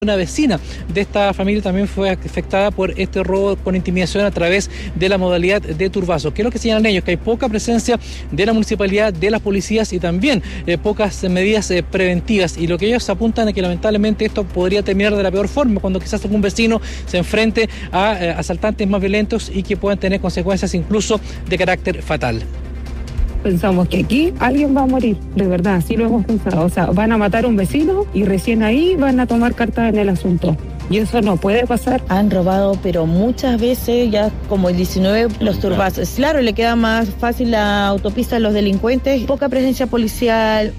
Una vecina de esta familia también fue afectada por este robo con intimidación a través de la modalidad de turbazo. ¿Qué es lo que señalan ellos? Que hay poca presencia de la municipalidad, de las policías y también pocas medidas preventivas. Y lo que ellos apuntan es que lamentablemente esto podría terminar de la peor forma, cuando quizás algún vecino se enfrente a asaltantes más violentos y que puedan tener consecuencias incluso de carácter fatal. Pensamos que aquí alguien va a morir, de verdad, así lo hemos pensado. O sea, van a matar a un vecino y recién ahí van a tomar cartas en el asunto. Y eso no puede pasar. Han robado, pero muchas veces, ya como el 19, los turbazos. Claro, le queda más fácil la autopista a los delincuentes, poca presencia policial.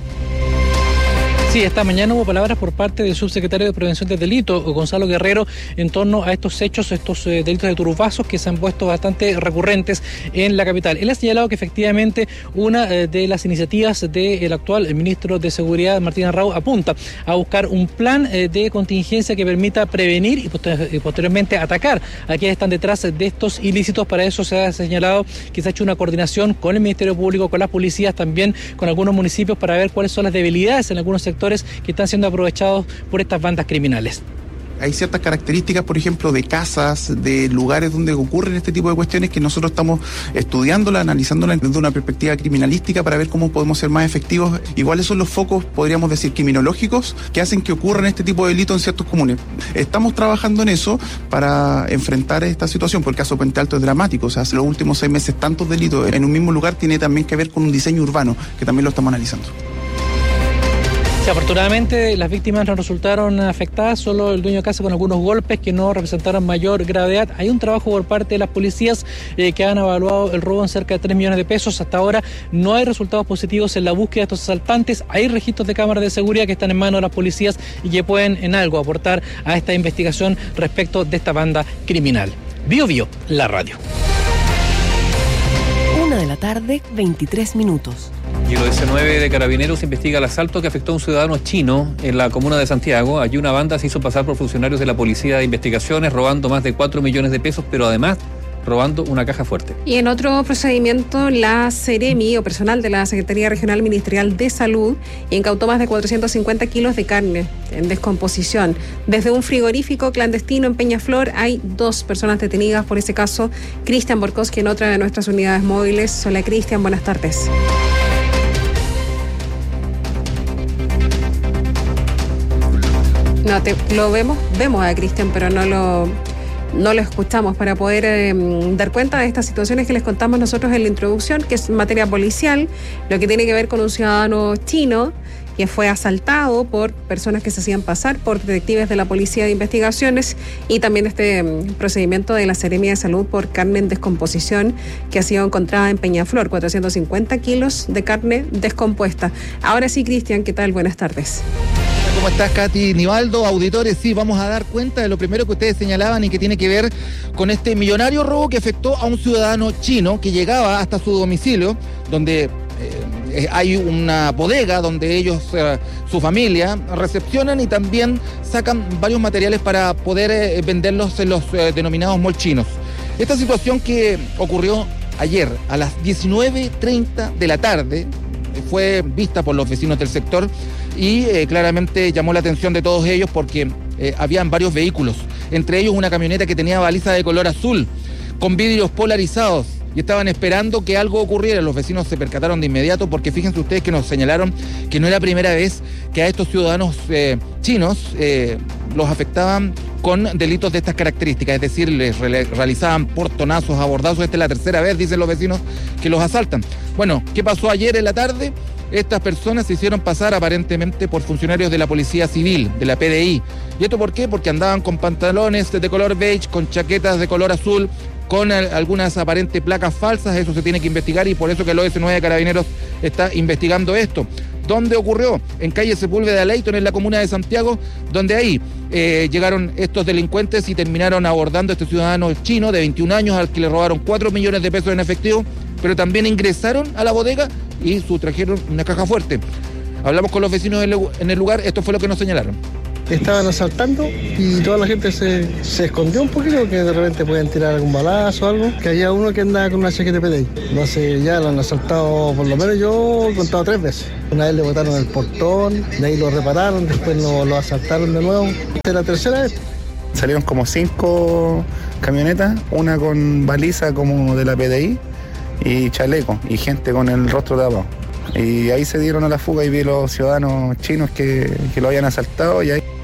Sí, esta mañana hubo palabras por parte del subsecretario de Prevención del Delito, Gonzalo Guerrero, en torno a estos hechos, estos delitos de turbazos que se han puesto bastante recurrentes en la capital. Él ha señalado que efectivamente una de las iniciativas del actual ministro de Seguridad, Martín Arrau, apunta a buscar un plan de contingencia que permita prevenir y posteriormente atacar a quienes están detrás de estos ilícitos. Para eso se ha señalado que se ha hecho una coordinación con el Ministerio Público, con las policías, también con algunos municipios para ver cuáles son las debilidades en algunos sectores que están siendo aprovechados por estas bandas criminales. Hay ciertas características, por ejemplo, de casas, de lugares donde ocurren este tipo de cuestiones que nosotros estamos estudiándolas, analizándolas desde una perspectiva criminalística para ver cómo podemos ser más efectivos y cuáles son los focos, podríamos decir, criminológicos que hacen que ocurran este tipo de delitos en ciertos comunes. Estamos trabajando en eso para enfrentar esta situación, porque el caso Puente Alto es dramático. O sea, hace los últimos 6 meses tantos delitos en un mismo lugar tiene también que ver con un diseño urbano, que también lo estamos analizando. Sí, afortunadamente las víctimas no resultaron afectadas, solo el dueño de casa con algunos golpes que no representaron mayor gravedad. Hay un trabajo por parte de las policías que han evaluado el robo en cerca de 3 millones de pesos. Hasta ahora no hay resultados positivos en la búsqueda de estos asaltantes. Hay registros de cámaras de seguridad que están en manos de las policías y que pueden en algo aportar a esta investigación respecto de esta banda criminal. Bio Bio, la radio. 1:23 p.m. Y el 19 de Carabineros investiga el asalto que afectó a un ciudadano chino en la comuna de Santiago. Allí una banda se hizo pasar por funcionarios de la Policía de Investigaciones, robando más de 4 millones de pesos, pero además robando una caja fuerte. Y en otro procedimiento, la Seremi, o personal de la Secretaría Regional Ministerial de Salud, incautó más de 450 kilos de carne en descomposición. Desde un frigorífico clandestino en Peñaflor hay 2 personas detenidas por ese caso. Cristian Borkowski en otra de nuestras unidades móviles. Hola Cristian, buenas tardes. No, vemos a Cristian, pero no lo escuchamos para poder dar cuenta de estas situaciones que les contamos nosotros en la introducción, que es materia policial, lo que tiene que ver con un ciudadano chino que fue asaltado por personas que se hacían pasar por detectives de la Policía de Investigaciones, y también este procedimiento de la Seremia de Salud por carne en descomposición que ha sido encontrada en Peñaflor, 450 kilos de carne descompuesta. Ahora sí, Cristian, ¿qué tal? Buenas tardes. ¿Cómo estás, Katy, Nivaldo, auditores? Sí, vamos a dar cuenta de lo primero que ustedes señalaban y que tiene que ver con este millonario robo que afectó a un ciudadano chino que llegaba hasta su domicilio, donde hay una bodega donde ellos, su familia, recepcionan y también sacan varios materiales para poder venderlos en los denominados molchinos. Esta situación que ocurrió ayer a las 19:30 de la tarde fue vista por los vecinos del sector y claramente llamó la atención de todos ellos porque habían varios vehículos, entre ellos una camioneta que tenía baliza de color azul, con vidrios polarizados, y estaban esperando que algo ocurriera. Los vecinos se percataron de inmediato porque fíjense ustedes que nos señalaron que no era la primera vez que a estos ciudadanos chinos los afectaban con delitos de estas características, es decir, les realizaban portonazos, abordazos. Esta es la tercera vez, dicen los vecinos, que los asaltan. Bueno, ¿qué pasó ayer en la tarde? Estas personas se hicieron pasar aparentemente por funcionarios de la Policía Civil, de la PDI. ¿Y esto por qué? Porque andaban con pantalones de color beige, con chaquetas de color azul, con algunas aparentes placas falsas. Eso se tiene que investigar y por eso que el OS9 de Carabineros está investigando esto. ¿Dónde ocurrió? En calle Sepúlveda Leyton, en la comuna de Santiago, donde ahí llegaron estos delincuentes y terminaron abordando a este ciudadano chino de 21 años al que le robaron 4 millones de pesos en efectivo, pero también ingresaron a la bodega y sustrajeron una caja fuerte. Hablamos con los vecinos en el lugar, esto fue lo que nos señalaron. estaban asaltando y toda la gente se escondió un poquito, que de repente pueden tirar algún balazo o algo, que había uno que andaba con una chaqueta de PDI. No sé, ya lo han asaltado, por lo menos yo he contado 3 veces. Una vez le botaron el portón, de ahí lo repararon, después lo asaltaron de nuevo. Esta es la tercera vez. Salieron como 5 camionetas, una con baliza como de la PDI y chaleco, y gente con el rostro tapado. Y ahí se dieron a la fuga y vi los ciudadanos chinos que lo habían asaltado y ahí...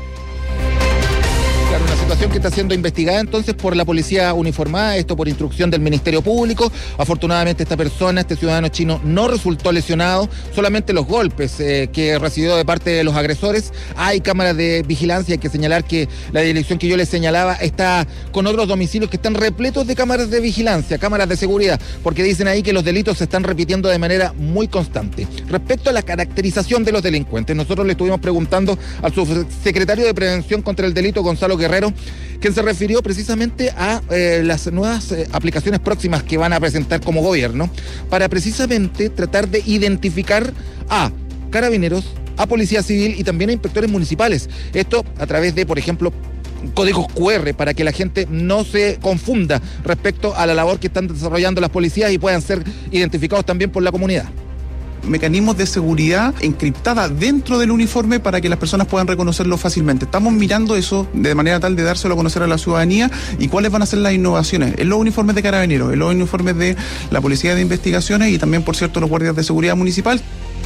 Claro, una situación que está siendo investigada entonces por la policía uniformada, esto por instrucción del Ministerio Público. Afortunadamente esta persona, este ciudadano chino, no resultó lesionado, solamente los golpes que recibió de parte de los agresores. Hay cámaras de vigilancia, hay que señalar que la dirección que yo les señalaba está con otros domicilios que están repletos de cámaras de vigilancia, cámaras de seguridad, porque dicen ahí que los delitos se están repitiendo de manera muy constante. Respecto a la caracterización de los delincuentes, nosotros le estuvimos preguntando al subsecretario de Prevención contra el Delito, Gonzalo Guerrero, quien se refirió precisamente a las nuevas aplicaciones próximas que van a presentar como gobierno para precisamente tratar de identificar a carabineros, a policía civil y también a inspectores municipales. Esto a través de, por ejemplo, códigos QR para que la gente no se confunda respecto a la labor que están desarrollando las policías y puedan ser identificados también por la comunidad. Mecanismos de seguridad encriptada dentro del uniforme para que las personas puedan reconocerlo fácilmente. Estamos mirando eso de manera tal de dárselo a conocer a la ciudadanía y cuáles van a ser las innovaciones en los uniformes de carabineros, en los uniformes de la Policía de Investigaciones y también, por cierto, los guardias de seguridad municipal.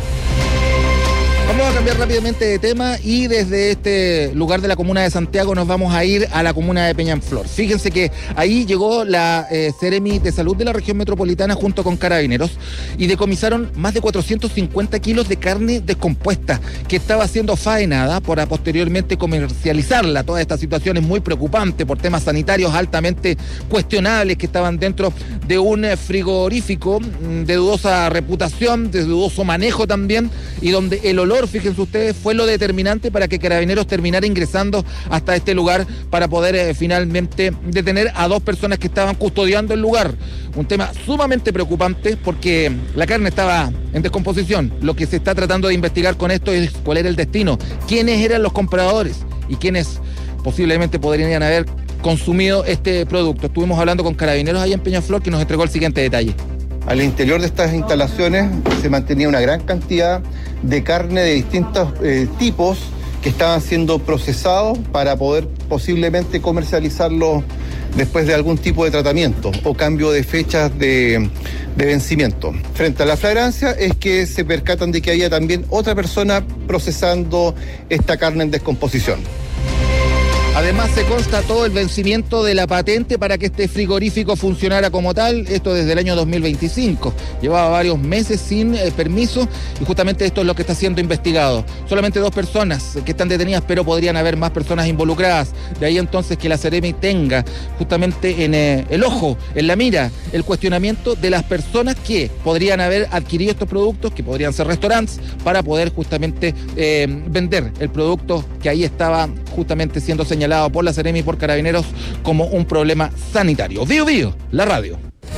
Vamos a cambiar rápidamente de tema y desde este lugar de la comuna de Santiago nos vamos a ir a la comuna de Peñaflor. Fíjense que ahí llegó la Seremi de Salud de la región metropolitana junto con Carabineros y decomisaron más de 450 kilos de carne descompuesta que estaba siendo faenada para posteriormente comercializarla. Toda esta situación es muy preocupante por temas sanitarios altamente cuestionables que estaban dentro de un frigorífico de dudosa reputación, de dudoso manejo también, y donde el olor, fíjense ustedes, fue lo determinante para que Carabineros terminara ingresando hasta este lugar para poder finalmente detener a 2 personas que estaban custodiando el lugar. Un tema sumamente preocupante porque la carne estaba en descomposición. Lo que se está tratando de investigar con esto es cuál era el destino, quiénes eran los compradores y quiénes posiblemente podrían haber consumido este producto. Estuvimos hablando con Carabineros ahí en Peñaflor, que nos entregó el siguiente detalle. Al interior de estas instalaciones se mantenía una gran cantidad de carne de distintos tipos que estaban siendo procesados para poder posiblemente comercializarlos después de algún tipo de tratamiento o cambio de fechas de vencimiento. Frente a la flagrancia es que se percatan de que había también otra persona procesando esta carne en descomposición. Además se constató el vencimiento de la patente para que este frigorífico funcionara como tal, esto desde el año 2025. Llevaba varios meses sin permiso y justamente esto es lo que está siendo investigado. Solamente 2 personas que están detenidas, pero podrían haber más personas involucradas. De ahí entonces que la Seremi tenga justamente en el ojo, en la mira, el cuestionamiento de las personas que podrían haber adquirido estos productos, que podrían ser restaurantes, para poder justamente vender el producto que ahí estaba justamente siendo señalado por la Seremi y por Carabineros como un problema sanitario. Bío Bío, la radio.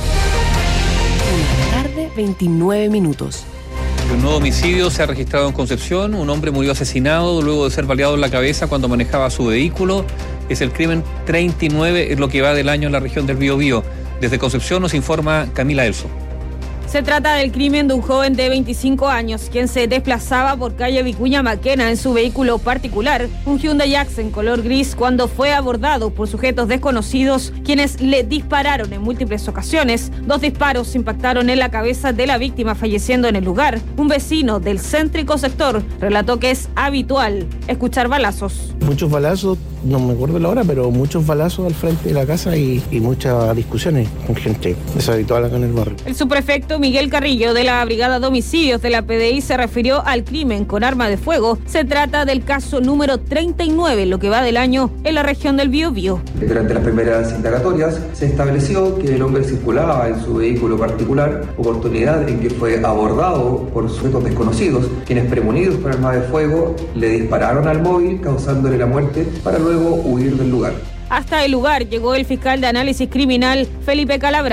Tarde, 29 minutos. Un nuevo homicidio se ha registrado en Concepción. Un hombre murió asesinado luego de ser baleado en la cabeza cuando manejaba su vehículo. Es el crimen 39, es lo que va del año en la región del Bío Bío. Desde Concepción nos informa Camila Elso. Se trata del crimen de un joven de 25 años, quien se desplazaba por calle Vicuña Maquena en su vehículo particular, un Hyundai Accent color gris, cuando fue abordado por sujetos desconocidos, quienes le dispararon en múltiples ocasiones. 2 disparos impactaron en la cabeza de la víctima, falleciendo en el lugar. Un vecino del céntrico sector relató que es habitual escuchar balazos. Muchos balazos, no me acuerdo la hora, pero muchos balazos al frente de la casa y muchas discusiones con gente. Es habitual acá en el barrio. El subprefecto Miguel Carrillo de la Brigada de Homicidios de la PDI se refirió al crimen con arma de fuego. Se trata del caso número 39, lo que va del año en la región del Bío Bío. Durante las primeras indagatorias se estableció que el hombre circulaba en su vehículo particular, oportunidad en que fue abordado por sujetos desconocidos, quienes premonidos por arma de fuego le dispararon al móvil causándole la muerte para luego huir del lugar. Hasta el lugar llegó el fiscal de análisis criminal Felipe Calabrano.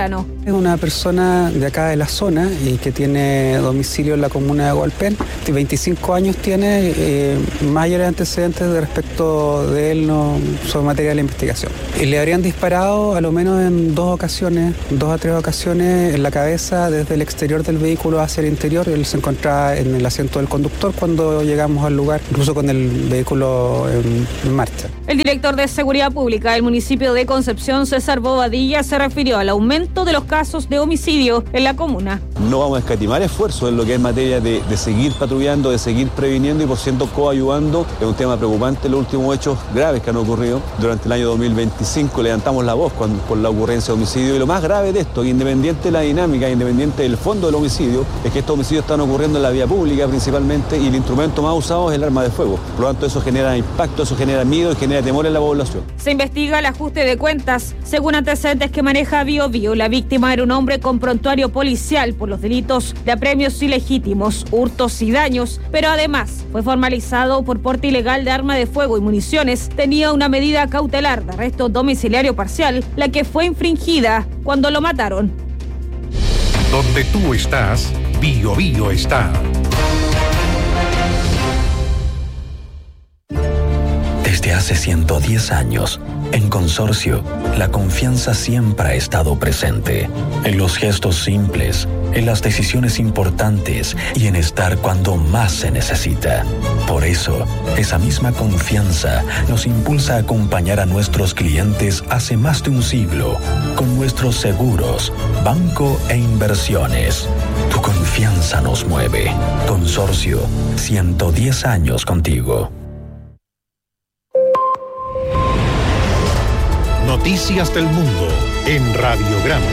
Es una persona de acá de la zona y que tiene domicilio en la comuna de Hualpén. 25 años tiene, mayores antecedentes de respecto de él no son materia de la investigación. Y le habrían disparado a lo menos en 2 a 3 ocasiones en la cabeza desde el exterior del vehículo hacia el interior. Él se encontraba en el asiento del conductor cuando llegamos al lugar, incluso con el vehículo en marcha. El director de Seguridad Pública del municipio de Concepción, César Bobadilla, se refirió al aumento de los casos de homicidio en la comuna. No vamos a escatimar esfuerzos en lo que es materia de seguir patrullando, de seguir previniendo y por cierto coayudando. Es un tema preocupante los últimos hechos graves que han ocurrido durante el año 2025. Levantamos la voz por la ocurrencia de homicidio y lo más grave de esto, independiente de la dinámica, independiente del fondo del homicidio, es que estos homicidios están ocurriendo en la vía pública principalmente y el instrumento más usado es el arma de fuego. Por lo tanto, eso genera impacto, eso genera miedo y genera temor en la población. Se investiga el ajuste de cuentas. Según antecedentes que maneja BioBio, la víctima era un hombre con prontuario policial por los delitos de apremios ilegítimos, hurtos y daños, pero además fue formalizado por porte ilegal de arma de fuego y municiones. Tenía una medida cautelar de arresto domiciliario parcial, la que fue infringida cuando lo mataron. Donde tú estás, BioBio está. Desde hace 110 años, en Consorcio, la confianza siempre ha estado presente. En los gestos simples, en las decisiones importantes y en estar cuando más se necesita. Por eso, esa misma confianza nos impulsa a acompañar a nuestros clientes hace más de un siglo con nuestros seguros, banco e inversiones. Tu confianza nos mueve. Consorcio, 110 años contigo. Noticias del Mundo en Radiograma.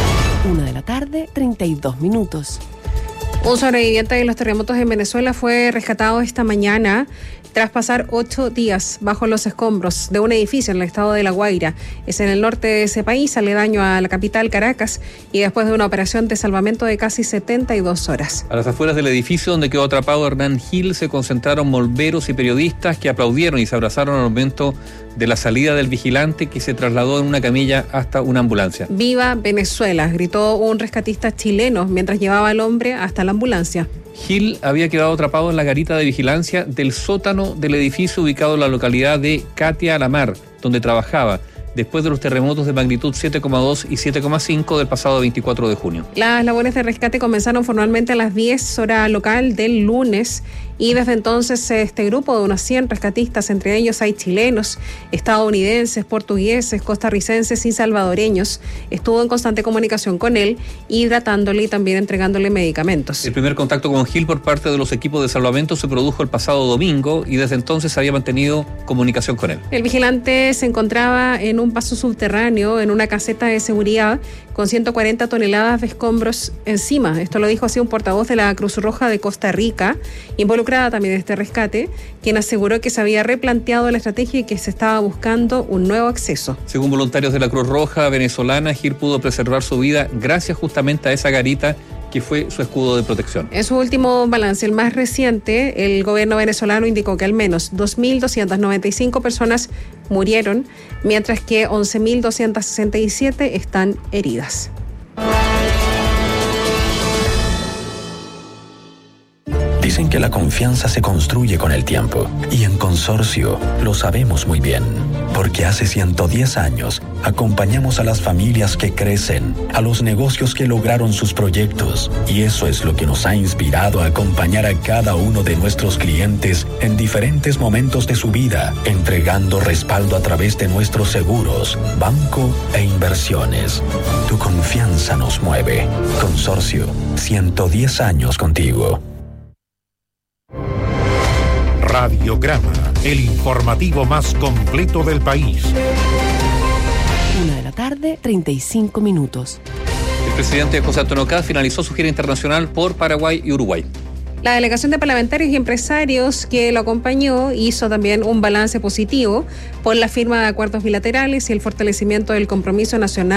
1:32 p.m. Un sobreviviente de los terremotos en Venezuela fue rescatado esta mañana tras pasar 8 días bajo los escombros de un edificio en el estado de La Guaira. Es en el norte de ese país, aledaño a la capital Caracas, y después de una operación de salvamento de casi 72 horas. A las afueras del edificio donde quedó atrapado Hernán Gil se concentraron molveros y periodistas que aplaudieron y se abrazaron al momento de la salida del vigilante, que se trasladó en una camilla hasta una ambulancia. ¡Viva Venezuela!, gritó un rescatista chileno mientras llevaba al hombre hasta la ambulancia. Gil había quedado atrapado en la garita de vigilancia del sótano del edificio ubicado en la localidad de Catia Alamar, donde trabajaba, después de los terremotos de magnitud 7,2 y 7,5 del pasado 24 de junio. Las labores de rescate comenzaron formalmente a las 10 hora local del lunes y desde entonces este grupo de unos 100 rescatistas, entre ellos hay chilenos, estadounidenses, portugueses, costarricenses y salvadoreños, estuvo en constante comunicación con él, hidratándole y también entregándole medicamentos. El primer contacto con Gil por parte de los equipos de salvamento se produjo el pasado domingo y desde entonces había mantenido comunicación con él. El vigilante se encontraba en un paso subterráneo, en una caseta de seguridad, con 140 toneladas de escombros encima. Esto lo dijo así un portavoz de la Cruz Roja de Costa Rica, involucrada también en este rescate, quien aseguró que se había replanteado la estrategia y que se estaba buscando un nuevo acceso. Según voluntarios de la Cruz Roja venezolana, Gil pudo preservar su vida gracias justamente a esa garita que fue su escudo de protección. En su último balance, el más reciente, el gobierno venezolano indicó que al menos 2.295 personas murieron, mientras que 11.267 están heridas. Dicen que la confianza se construye con el tiempo y en Consorcio lo sabemos muy bien, porque hace 110 años acompañamos a las familias que crecen, a los negocios que lograron sus proyectos, y eso es lo que nos ha inspirado a acompañar a cada uno de nuestros clientes en diferentes momentos de su vida, entregando respaldo a través de nuestros seguros, banco e inversiones. Tu confianza nos mueve. Consorcio, 110 años contigo. Radiograma, el informativo más completo del país. 1:35 p.m. El presidente José Antonio Caz finalizó su gira internacional por Paraguay y Uruguay. La delegación de parlamentarios y empresarios que lo acompañó hizo también un balance positivo por la firma de acuerdos bilaterales y el fortalecimiento del compromiso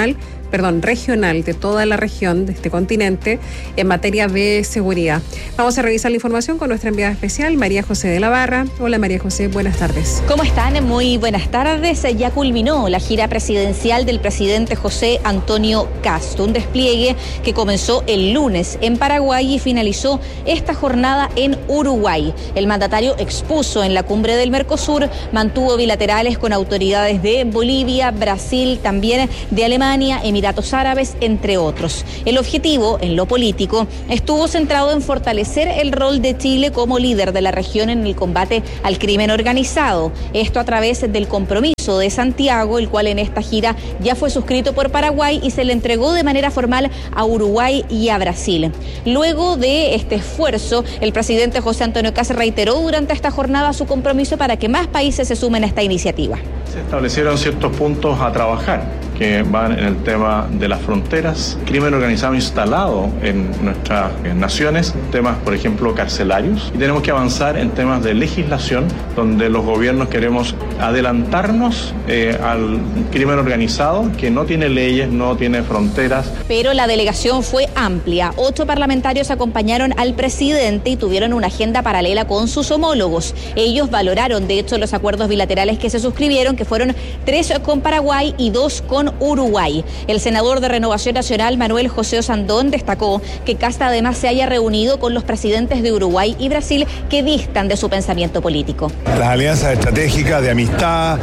regional de toda la región de este continente en materia de seguridad. Vamos a revisar la información con nuestra enviada especial, María José de la Barra. Hola María José, buenas tardes. ¿Cómo están? Muy buenas tardes. Ya culminó la gira presidencial del presidente José Antonio Kast, un despliegue que comenzó el lunes en Paraguay y finalizó esta jornada en Uruguay. El mandatario expuso en la cumbre del Mercosur, mantuvo bilaterales con autoridades de Bolivia, Brasil, también de Alemania, Emiratos Árabes, entre otros. El objetivo, en lo político, estuvo centrado en fortalecer el rol de Chile como líder de la región en el combate al crimen organizado. Esto a través del compromiso de Santiago, el cual en esta gira ya fue suscrito por Paraguay y se le entregó de manera formal a Uruguay y a Brasil. Luego de este esfuerzo, el presidente José Antonio Kast reiteró durante esta jornada su compromiso para que más países se sumen a esta iniciativa. Se establecieron ciertos puntos a trabajar que van en el tema de las fronteras, crimen organizado instalado en nuestras naciones, temas, por ejemplo, carcelarios, y tenemos que avanzar en temas de legislación, donde los gobiernos queremos adelantarnos al crimen organizado, que no tiene leyes, no tiene fronteras. Pero la delegación fue amplia. 8 parlamentarios acompañaron al presidente y tuvieron una agenda paralela con sus homólogos. Ellos valoraron, de hecho, los acuerdos bilaterales que se suscribieron, que fueron 3 con Paraguay y 2 con Uruguay. El senador de Renovación Nacional, Manuel José Osandón, destacó que Kast además se haya reunido con los presidentes de Uruguay y Brasil que distan de su pensamiento político. Las alianzas estratégicas de amistad,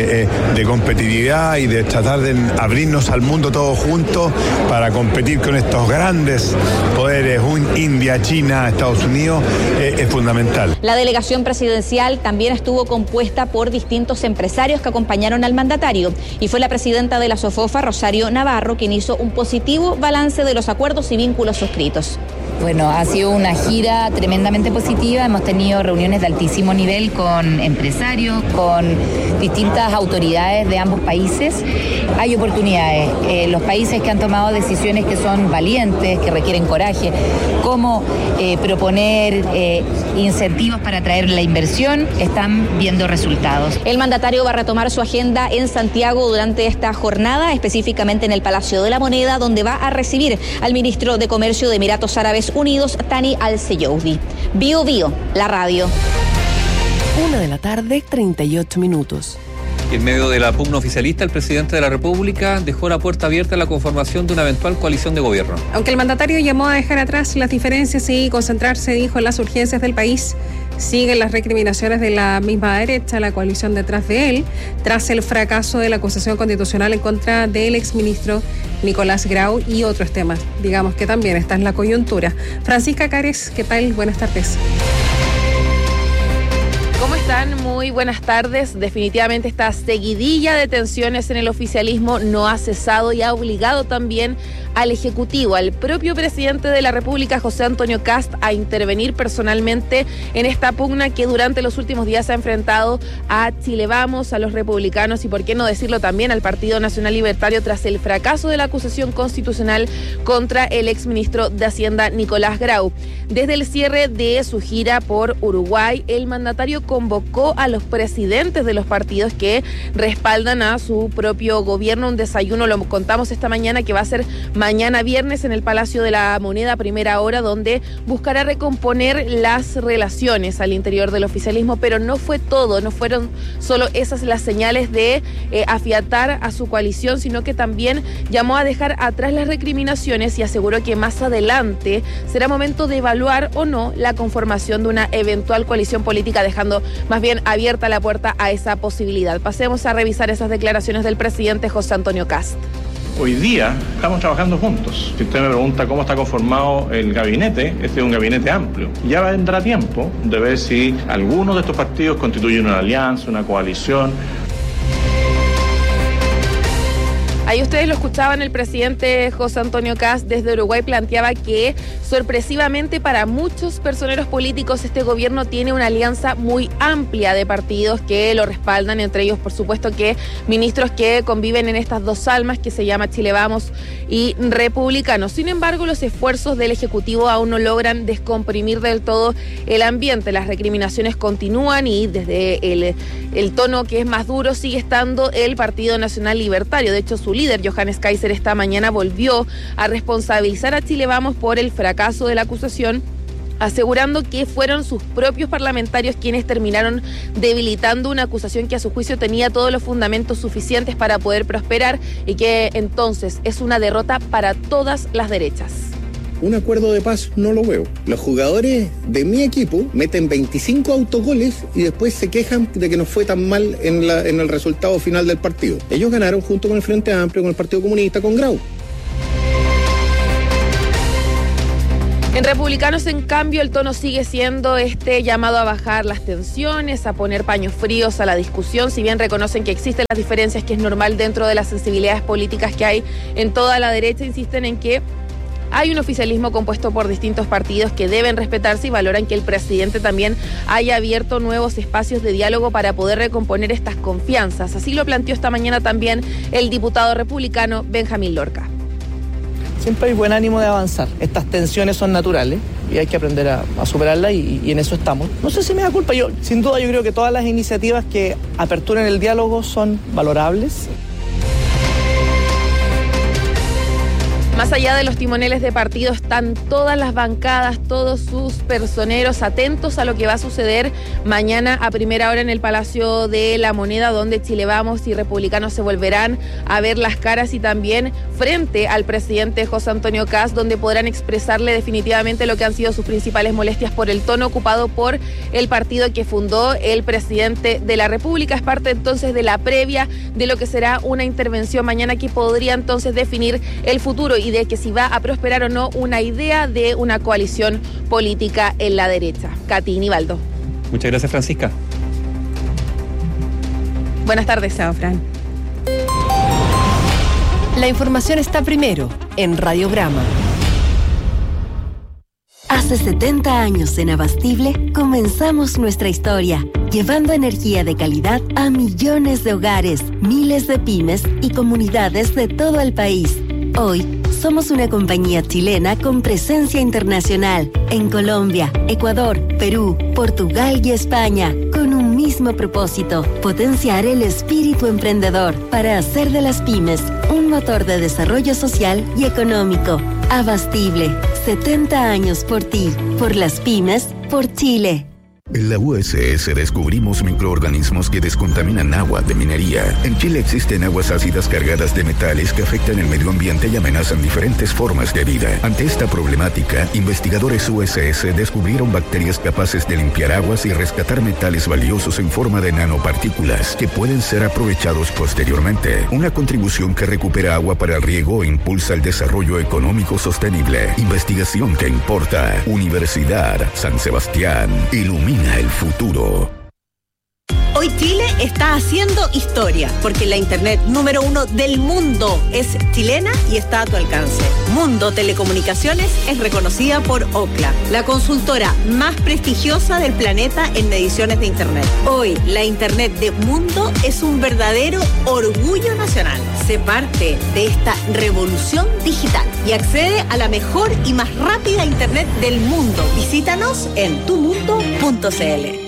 de competitividad y de tratar de abrirnos al mundo todos juntos para competir con estos grandes poderes, India, China, Estados Unidos, es fundamental. La delegación presidencial también estuvo compuesta por distintos empresarios que acompañaron al mandatario y fue la presidenta de la SOFOFA, Rosario Navarro, quien hizo un positivo balance de los acuerdos y vínculos suscritos. Bueno, ha sido una gira tremendamente positiva, hemos tenido reuniones de altísimo nivel con empresarios, con distintas autoridades de ambos países. Hay oportunidades, los países que han tomado decisiones que son valientes, que requieren coraje, como proponer incentivos para atraer la inversión, están viendo resultados. El mandatario va a retomar su agenda en Santiago durante esta jornada, específicamente en el Palacio de la Moneda, donde va a recibir al ministro de Comercio de Emiratos Árabes Unidos, Thani Al-Seyoudi. Bio Bio, la radio. 1:38 p.m. En medio de la pugna oficialista, el presidente de la República dejó la puerta abierta a la conformación de una eventual coalición de gobierno. Aunque el mandatario llamó a dejar atrás las diferencias y concentrarse, dijo, en las urgencias del país, siguen las recriminaciones de la misma derecha, la coalición detrás de él, tras el fracaso de la acusación constitucional en contra del exministro Nicolás Grau y otros temas. Digamos que también está en la coyuntura. Francisca Cares, ¿qué tal? Buenas tardes. ¿Cómo están? Muy buenas tardes. Definitivamente esta seguidilla de tensiones en el oficialismo no ha cesado y ha obligado también al Ejecutivo, al propio presidente de la República, José Antonio Kast, a intervenir personalmente en esta pugna que durante los últimos días ha enfrentado a Chile Vamos, a los republicanos y, por qué no decirlo, también al Partido Nacional Libertario tras el fracaso de la acusación constitucional contra el exministro de Hacienda, Nicolás Grau. Desde el cierre de su gira por Uruguay, el mandatario convocó a los presidentes de los partidos que respaldan a su propio gobierno, un desayuno, lo contamos esta mañana, que va a ser mañana viernes en el Palacio de la Moneda a primera hora, donde buscará recomponer las relaciones al interior del oficialismo, pero no fue todo, no fueron solo esas las señales de afiatar a su coalición, sino que también llamó a dejar atrás las recriminaciones y aseguró que más adelante será momento de evaluar o no la conformación de una eventual coalición política, dejando más bien abierta la puerta a esa posibilidad. Pasemos a revisar esas declaraciones del presidente José Antonio Kast. Hoy día estamos trabajando juntos. Si usted me pregunta cómo está conformado el gabinete, este es un gabinete amplio. Ya vendrá tiempo de ver si algunos de estos partidos constituyen una alianza, una coalición. Ahí ustedes lo escuchaban, el presidente José Antonio Kast desde Uruguay planteaba que sorpresivamente para muchos personeros políticos este gobierno tiene una alianza muy amplia de partidos que lo respaldan, entre ellos por supuesto que ministros que conviven en estas dos almas que se llama Chile Vamos y Republicanos. Sin embargo, los esfuerzos del Ejecutivo aún no logran descomprimir del todo el ambiente. Las recriminaciones continúan y desde el tono que es más duro sigue estando el Partido Nacional Libertario. De hecho, su líder, Johannes Kaiser, esta mañana volvió a responsabilizar a Chile Vamos por el fracaso de la acusación, asegurando que fueron sus propios parlamentarios quienes terminaron debilitando una acusación que a su juicio tenía todos los fundamentos suficientes para poder prosperar y que entonces es una derrota para todas las derechas. Un acuerdo de paz no lo veo. Los jugadores de mi equipo meten 25 autogoles y después se quejan de que nos fue tan mal en el resultado final del partido. Ellos ganaron junto con el Frente Amplio, con el Partido Comunista, con Grau. En Republicanos, en cambio, el tono sigue siendo este llamado a bajar las tensiones, a poner paños fríos a la discusión. Si bien reconocen que existen las diferencias, que es normal dentro de las sensibilidades políticas que hay en toda la derecha, insisten en que hay un oficialismo compuesto por distintos partidos que deben respetarse y valoran que el presidente también haya abierto nuevos espacios de diálogo para poder recomponer estas confianzas. Así lo planteó esta mañana también el diputado republicano Benjamín Lorca. Siempre hay buen ánimo de avanzar. Estas tensiones son naturales y hay que aprender a superarlas y en eso estamos. No sé si me da culpa. Sin duda yo creo que todas las iniciativas que aperturen el diálogo son valorables. Más allá de los timoneles de partido, están todas las bancadas, todos sus personeros atentos a lo que va a suceder mañana a primera hora en el Palacio de la Moneda, donde Chile Vamos y Republicanos se volverán a ver las caras, y también frente al presidente José Antonio Kast, donde podrán expresarle definitivamente lo que han sido sus principales molestias por el tono ocupado por el partido que fundó el presidente de la República. Es parte entonces de la previa de lo que será una intervención mañana que podría entonces definir el futuro y de que si va a prosperar o no una idea de una coalición política en la derecha. Katy Nivaldo. Muchas gracias, Francisca. Buenas tardes, Sao Fran. La información está primero en Radiograma. Hace 70 años en Abastible comenzamos nuestra historia, llevando energía de calidad a millones de hogares, miles de pymes y comunidades de todo el país. Hoy, somos una compañía chilena con presencia internacional en Colombia, Ecuador, Perú, Portugal y España, con un mismo propósito: potenciar el espíritu emprendedor para hacer de las pymes un motor de desarrollo social y económico. Abastible, 70 años por ti, por las pymes, por Chile. En la USS descubrimos microorganismos que descontaminan agua de minería. En Chile existen aguas ácidas cargadas de metales que afectan el medio ambiente y amenazan diferentes formas de vida. Ante esta problemática, investigadores USS descubrieron bacterias capaces de limpiar aguas y rescatar metales valiosos en forma de nanopartículas que pueden ser aprovechados posteriormente. Una contribución que recupera agua para el riego e impulsa el desarrollo económico sostenible. Investigación que importa. Universidad San Sebastián. Ilumina el futuro. Hoy Chile está haciendo historia, porque la internet número 1 del mundo es chilena y está a tu alcance. Mundo Telecomunicaciones es reconocida por Ookla, la consultora más prestigiosa del planeta en mediciones de internet. Hoy, la internet de Mundo es un verdadero orgullo nacional. Sé parte de esta revolución digital y accede a la mejor y más rápida internet del mundo. Visítanos en tumundo.cl.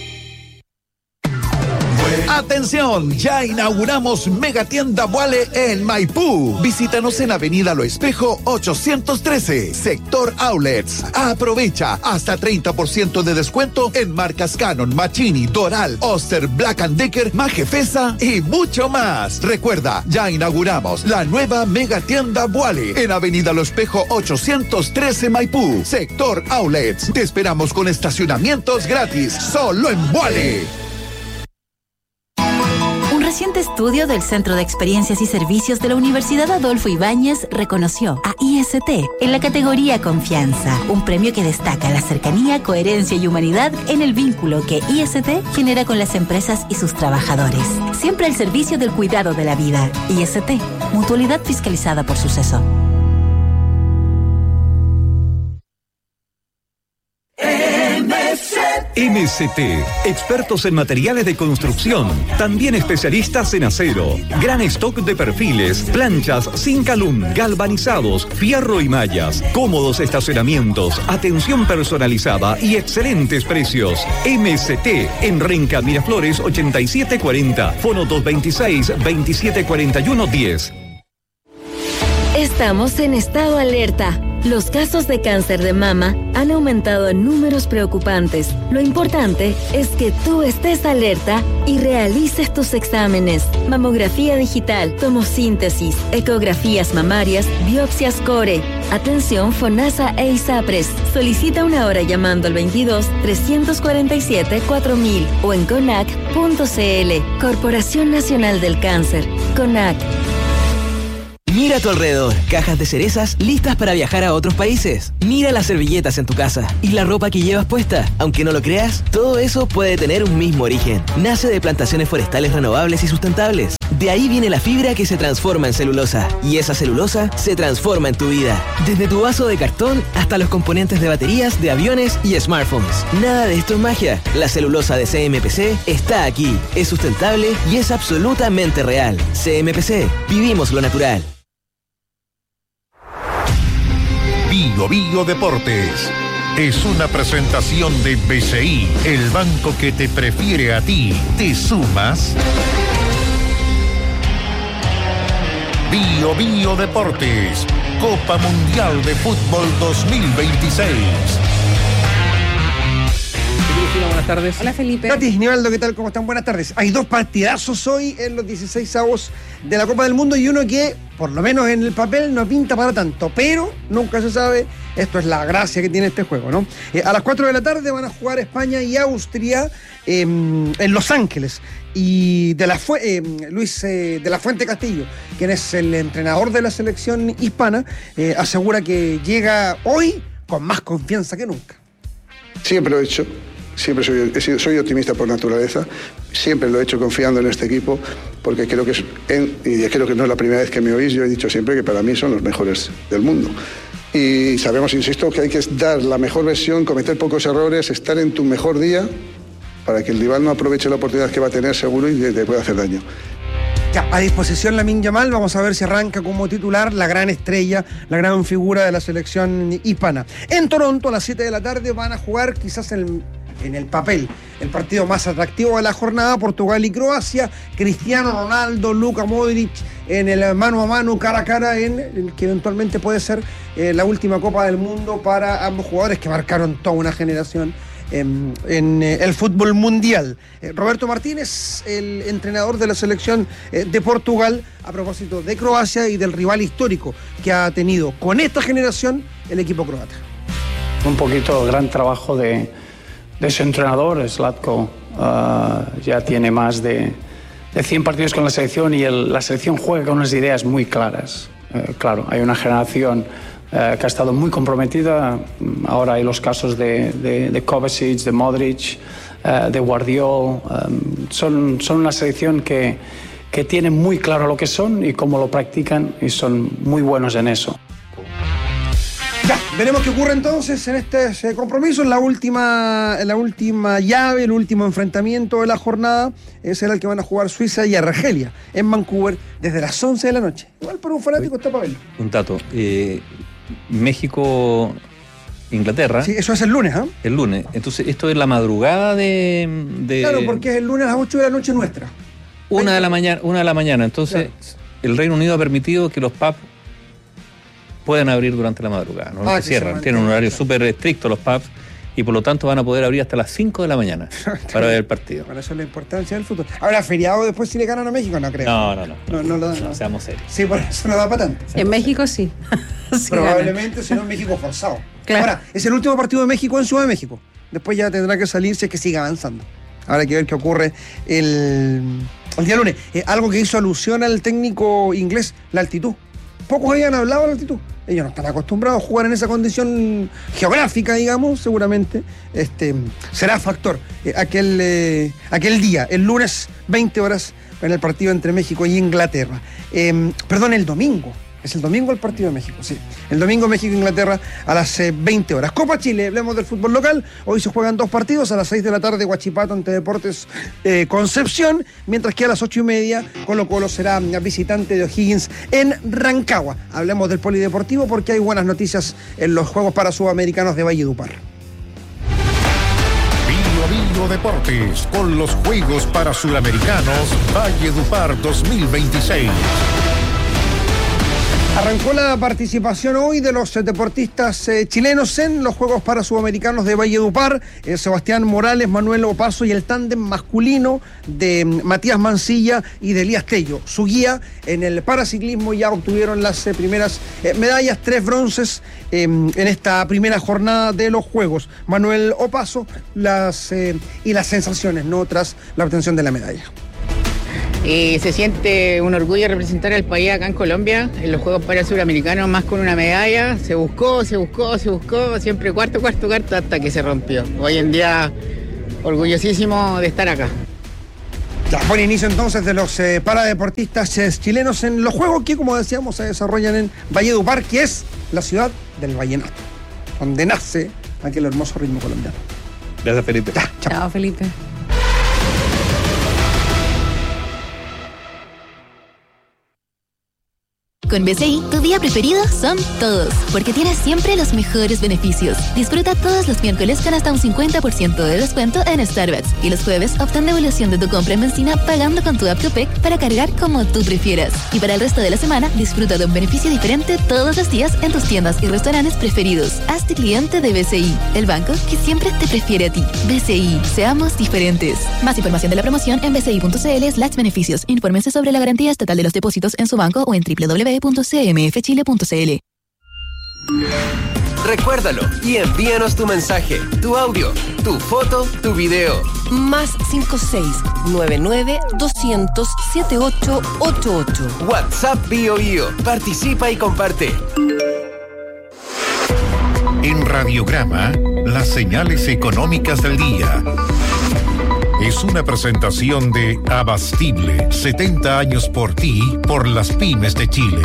¡Atención! Ya inauguramos Megatienda Vuale en Maipú. Visítanos en Avenida Lo Espejo 813, Sector Outlets. Aprovecha hasta 30% de descuento en marcas Canon, Machini, Doral, Oster, Black & Decker, Majefesa y mucho más. Recuerda, ya inauguramos la nueva Megatienda Vuale en Avenida Lo Espejo 813, Maipú, Sector Outlets. Te esperamos con estacionamientos gratis, solo en Vuale. reciente estudio del Centro de Experiencias y Servicios de la Universidad Adolfo Ibáñez reconoció a IST en la categoría Confianza, un premio que destaca la cercanía, coherencia y humanidad en el vínculo que IST genera con las empresas y sus trabajadores. Siempre al servicio del cuidado de la vida. IST, Mutualidad fiscalizada por Suceso. MCT, expertos en materiales de construcción, también especialistas en acero, gran stock de perfiles, planchas, zinc alum, galvanizados, fierro y mallas, cómodos estacionamientos, atención personalizada y excelentes precios. MCT en Renca Miraflores 8740, fono 226-2741-10. Estamos en estado alerta. Los casos de cáncer de mama han aumentado en números preocupantes. Lo importante es que tú estés alerta y realices tus exámenes. Mamografía digital, tomosíntesis, ecografías mamarias, biopsias core. Atención FONASA e ISAPRES. Solicita una hora llamando al 22-347-4000 o en CONAC.cl. Corporación Nacional del Cáncer. CONAC. Mira a tu alrededor, cajas de cerezas listas para viajar a otros países. Mira las servilletas en tu casa y la ropa que llevas puesta. Aunque no lo creas, todo eso puede tener un mismo origen. Nace de plantaciones forestales renovables y sustentables. De ahí viene la fibra que se transforma en celulosa. Y esa celulosa se transforma en tu vida. Desde tu vaso de cartón hasta los componentes de baterías, de aviones y smartphones. Nada de esto es magia. La celulosa de CMPC está aquí. Es sustentable y es absolutamente real. CMPC, vivimos lo natural. Bio Bio Deportes es una presentación de BCI, el banco que te prefiere a ti. ¿Te sumas? Bio Bio Deportes, Copa Mundial de Fútbol 2026. Buenas tardes. Hola, Felipe. Nati, Nivaldo, ¿qué tal? ¿Cómo están? Buenas tardes. Hay dos partidazos hoy en los 16avos de la Copa del Mundo y uno que, por lo menos en el papel, no pinta para tanto, pero nunca se sabe. Esto es la gracia que tiene este juego, ¿no? A las 4 de la tarde van a jugar España y Austria en Los Ángeles. Y Luis de la Fuente Castillo, quien es el entrenador de la selección hispana, asegura que llega hoy con más confianza que nunca. Siempre lo he hecho. Siempre soy optimista por naturaleza, siempre lo he hecho confiando en este equipo, porque creo que creo que no es la primera vez que me oís. Yo he dicho siempre que para mí son los mejores del mundo. Y sabemos, insisto, que hay que dar la mejor versión, cometer pocos errores, estar en tu mejor día, para que el rival no aproveche la oportunidad que va a tener seguro y te pueda hacer daño. Ya, a disposición Lamine Yamal, vamos a ver si arranca como titular, la gran estrella, la gran figura de la selección hispana. En Toronto, a las 7 de la tarde, van a jugar quizás en el papel el partido más atractivo de la jornada, Portugal y Croacia. Cristiano Ronaldo, Luka Modric en el mano a mano, cara a cara, en el que eventualmente puede ser la última Copa del Mundo para ambos jugadores que marcaron toda una generación en el fútbol mundial. Roberto Martínez, el entrenador de la selección de Portugal, a propósito de Croacia y del rival histórico que ha tenido con esta generación el equipo croata. Un poquito el gran trabajo de su entrenador, Zlatko, ya tiene más de 100 partidos con la selección y la selección juega con unas ideas muy claras. Claro, hay una generación que ha estado muy comprometida. Ahora hay los casos de Kovacic, de Modric, de Guardiol. Son una selección que tiene muy claro lo que son y cómo lo practican, y son muy buenos en eso. Ya, veremos qué ocurre entonces en este compromiso, en la última llave, el último enfrentamiento de la jornada. Será el que van a jugar Suiza y Argelia en Vancouver desde las 11 de la noche. Igual para un fanático está para verlo. Un dato, México, Inglaterra. Sí, eso es el lunes, ¿ah? El lunes. Entonces, esto es la madrugada de... Claro, porque es el lunes a las 8 de la noche nuestra. 1 de la mañana. Entonces, claro, el Reino Unido ha permitido que los pubs puedan abrir durante la madrugada. No se cierran. Tienen un horario súper estricto los pubs y por lo tanto van a poder abrir hasta las 5 de la mañana para ver el partido. Para eso es la importancia del fútbol. Ahora, feriado después si le ganan a México, no creo. No, seamos serios. Sí, por eso no da para tanto. En México sí. Probablemente, si no en México forzado. Claro. Ahora, es el último partido de México en Ciudad de México. Después ya tendrá que salirse que siga avanzando. Habrá que ver qué ocurre el día lunes. Algo que hizo alusión al técnico inglés, la altitud. Pocos habían hablado de la altitud. Ellos no están acostumbrados a jugar en esa condición geográfica, digamos, seguramente. Será factor aquel día, el lunes, 20 horas, en el partido entre México y Inglaterra. El domingo. Es el domingo el partido de México, sí. El domingo México-Inglaterra a las 20 horas. Copa Chile, hablemos del fútbol local. Hoy se juegan 2 partidos. A las 6 de la tarde, Huachipato ante Deportes Concepción. Mientras que a las 8:30, Colo-Colo será visitante de O'Higgins en Rancagua. Hablemos del polideportivo porque hay buenas noticias en los Juegos para Sudamericanos de Valledupar. Bio Deportes con los Juegos para Sudamericanos Valledupar 2026. Arrancó la participación hoy de los deportistas chilenos en los Juegos para Sudamericanos de Valledupar. Sebastián Morales, Manuel Opaso y el tándem masculino de Matías Mancilla y de Elías Tello. Su guía en el paraciclismo ya obtuvieron las primeras medallas, 3 bronces en esta primera jornada de los Juegos. Manuel Opaso y las sensaciones, ¿no?, tras la obtención de la medalla. Se siente un orgullo representar al país acá en Colombia, en los Juegos para Suramericanos, más con una medalla. Se buscó, siempre cuarto, hasta que se rompió. Hoy en día, orgullosísimo de estar acá. Ya, buen inicio entonces de los paradeportistas chilenos en los Juegos que, como decíamos, se desarrollan en Valledupar, que es la ciudad del vallenato, donde nace aquel hermoso ritmo colombiano. Gracias, Felipe. Chao, Felipe. Con BCI, tu día preferido son todos, porque tienes siempre los mejores beneficios. Disfruta todos los miércoles con hasta un 50% de descuento en Starbucks. Y los jueves, obtén devolución de tu compra en benzina pagando con tu app Copec para cargar como tú prefieras. Y para el resto de la semana, disfruta de un beneficio diferente todos los días en tus tiendas y restaurantes preferidos. Hazte cliente de BCI, el banco que siempre te prefiere a ti. BCI, seamos diferentes. Más información de la promoción en bci.cl/beneficios. Infórmense sobre la garantía estatal de los depósitos en su banco o en www.cmfchile.cl. Recuérdalo y envíanos tu mensaje, tu audio, tu foto, tu video. Más 56-99-200-7888. WhatsApp Bio. Participa y comparte. En Radiograma, las señales económicas del día. Es una presentación de Abastible, 70 años por ti, por las pymes de Chile.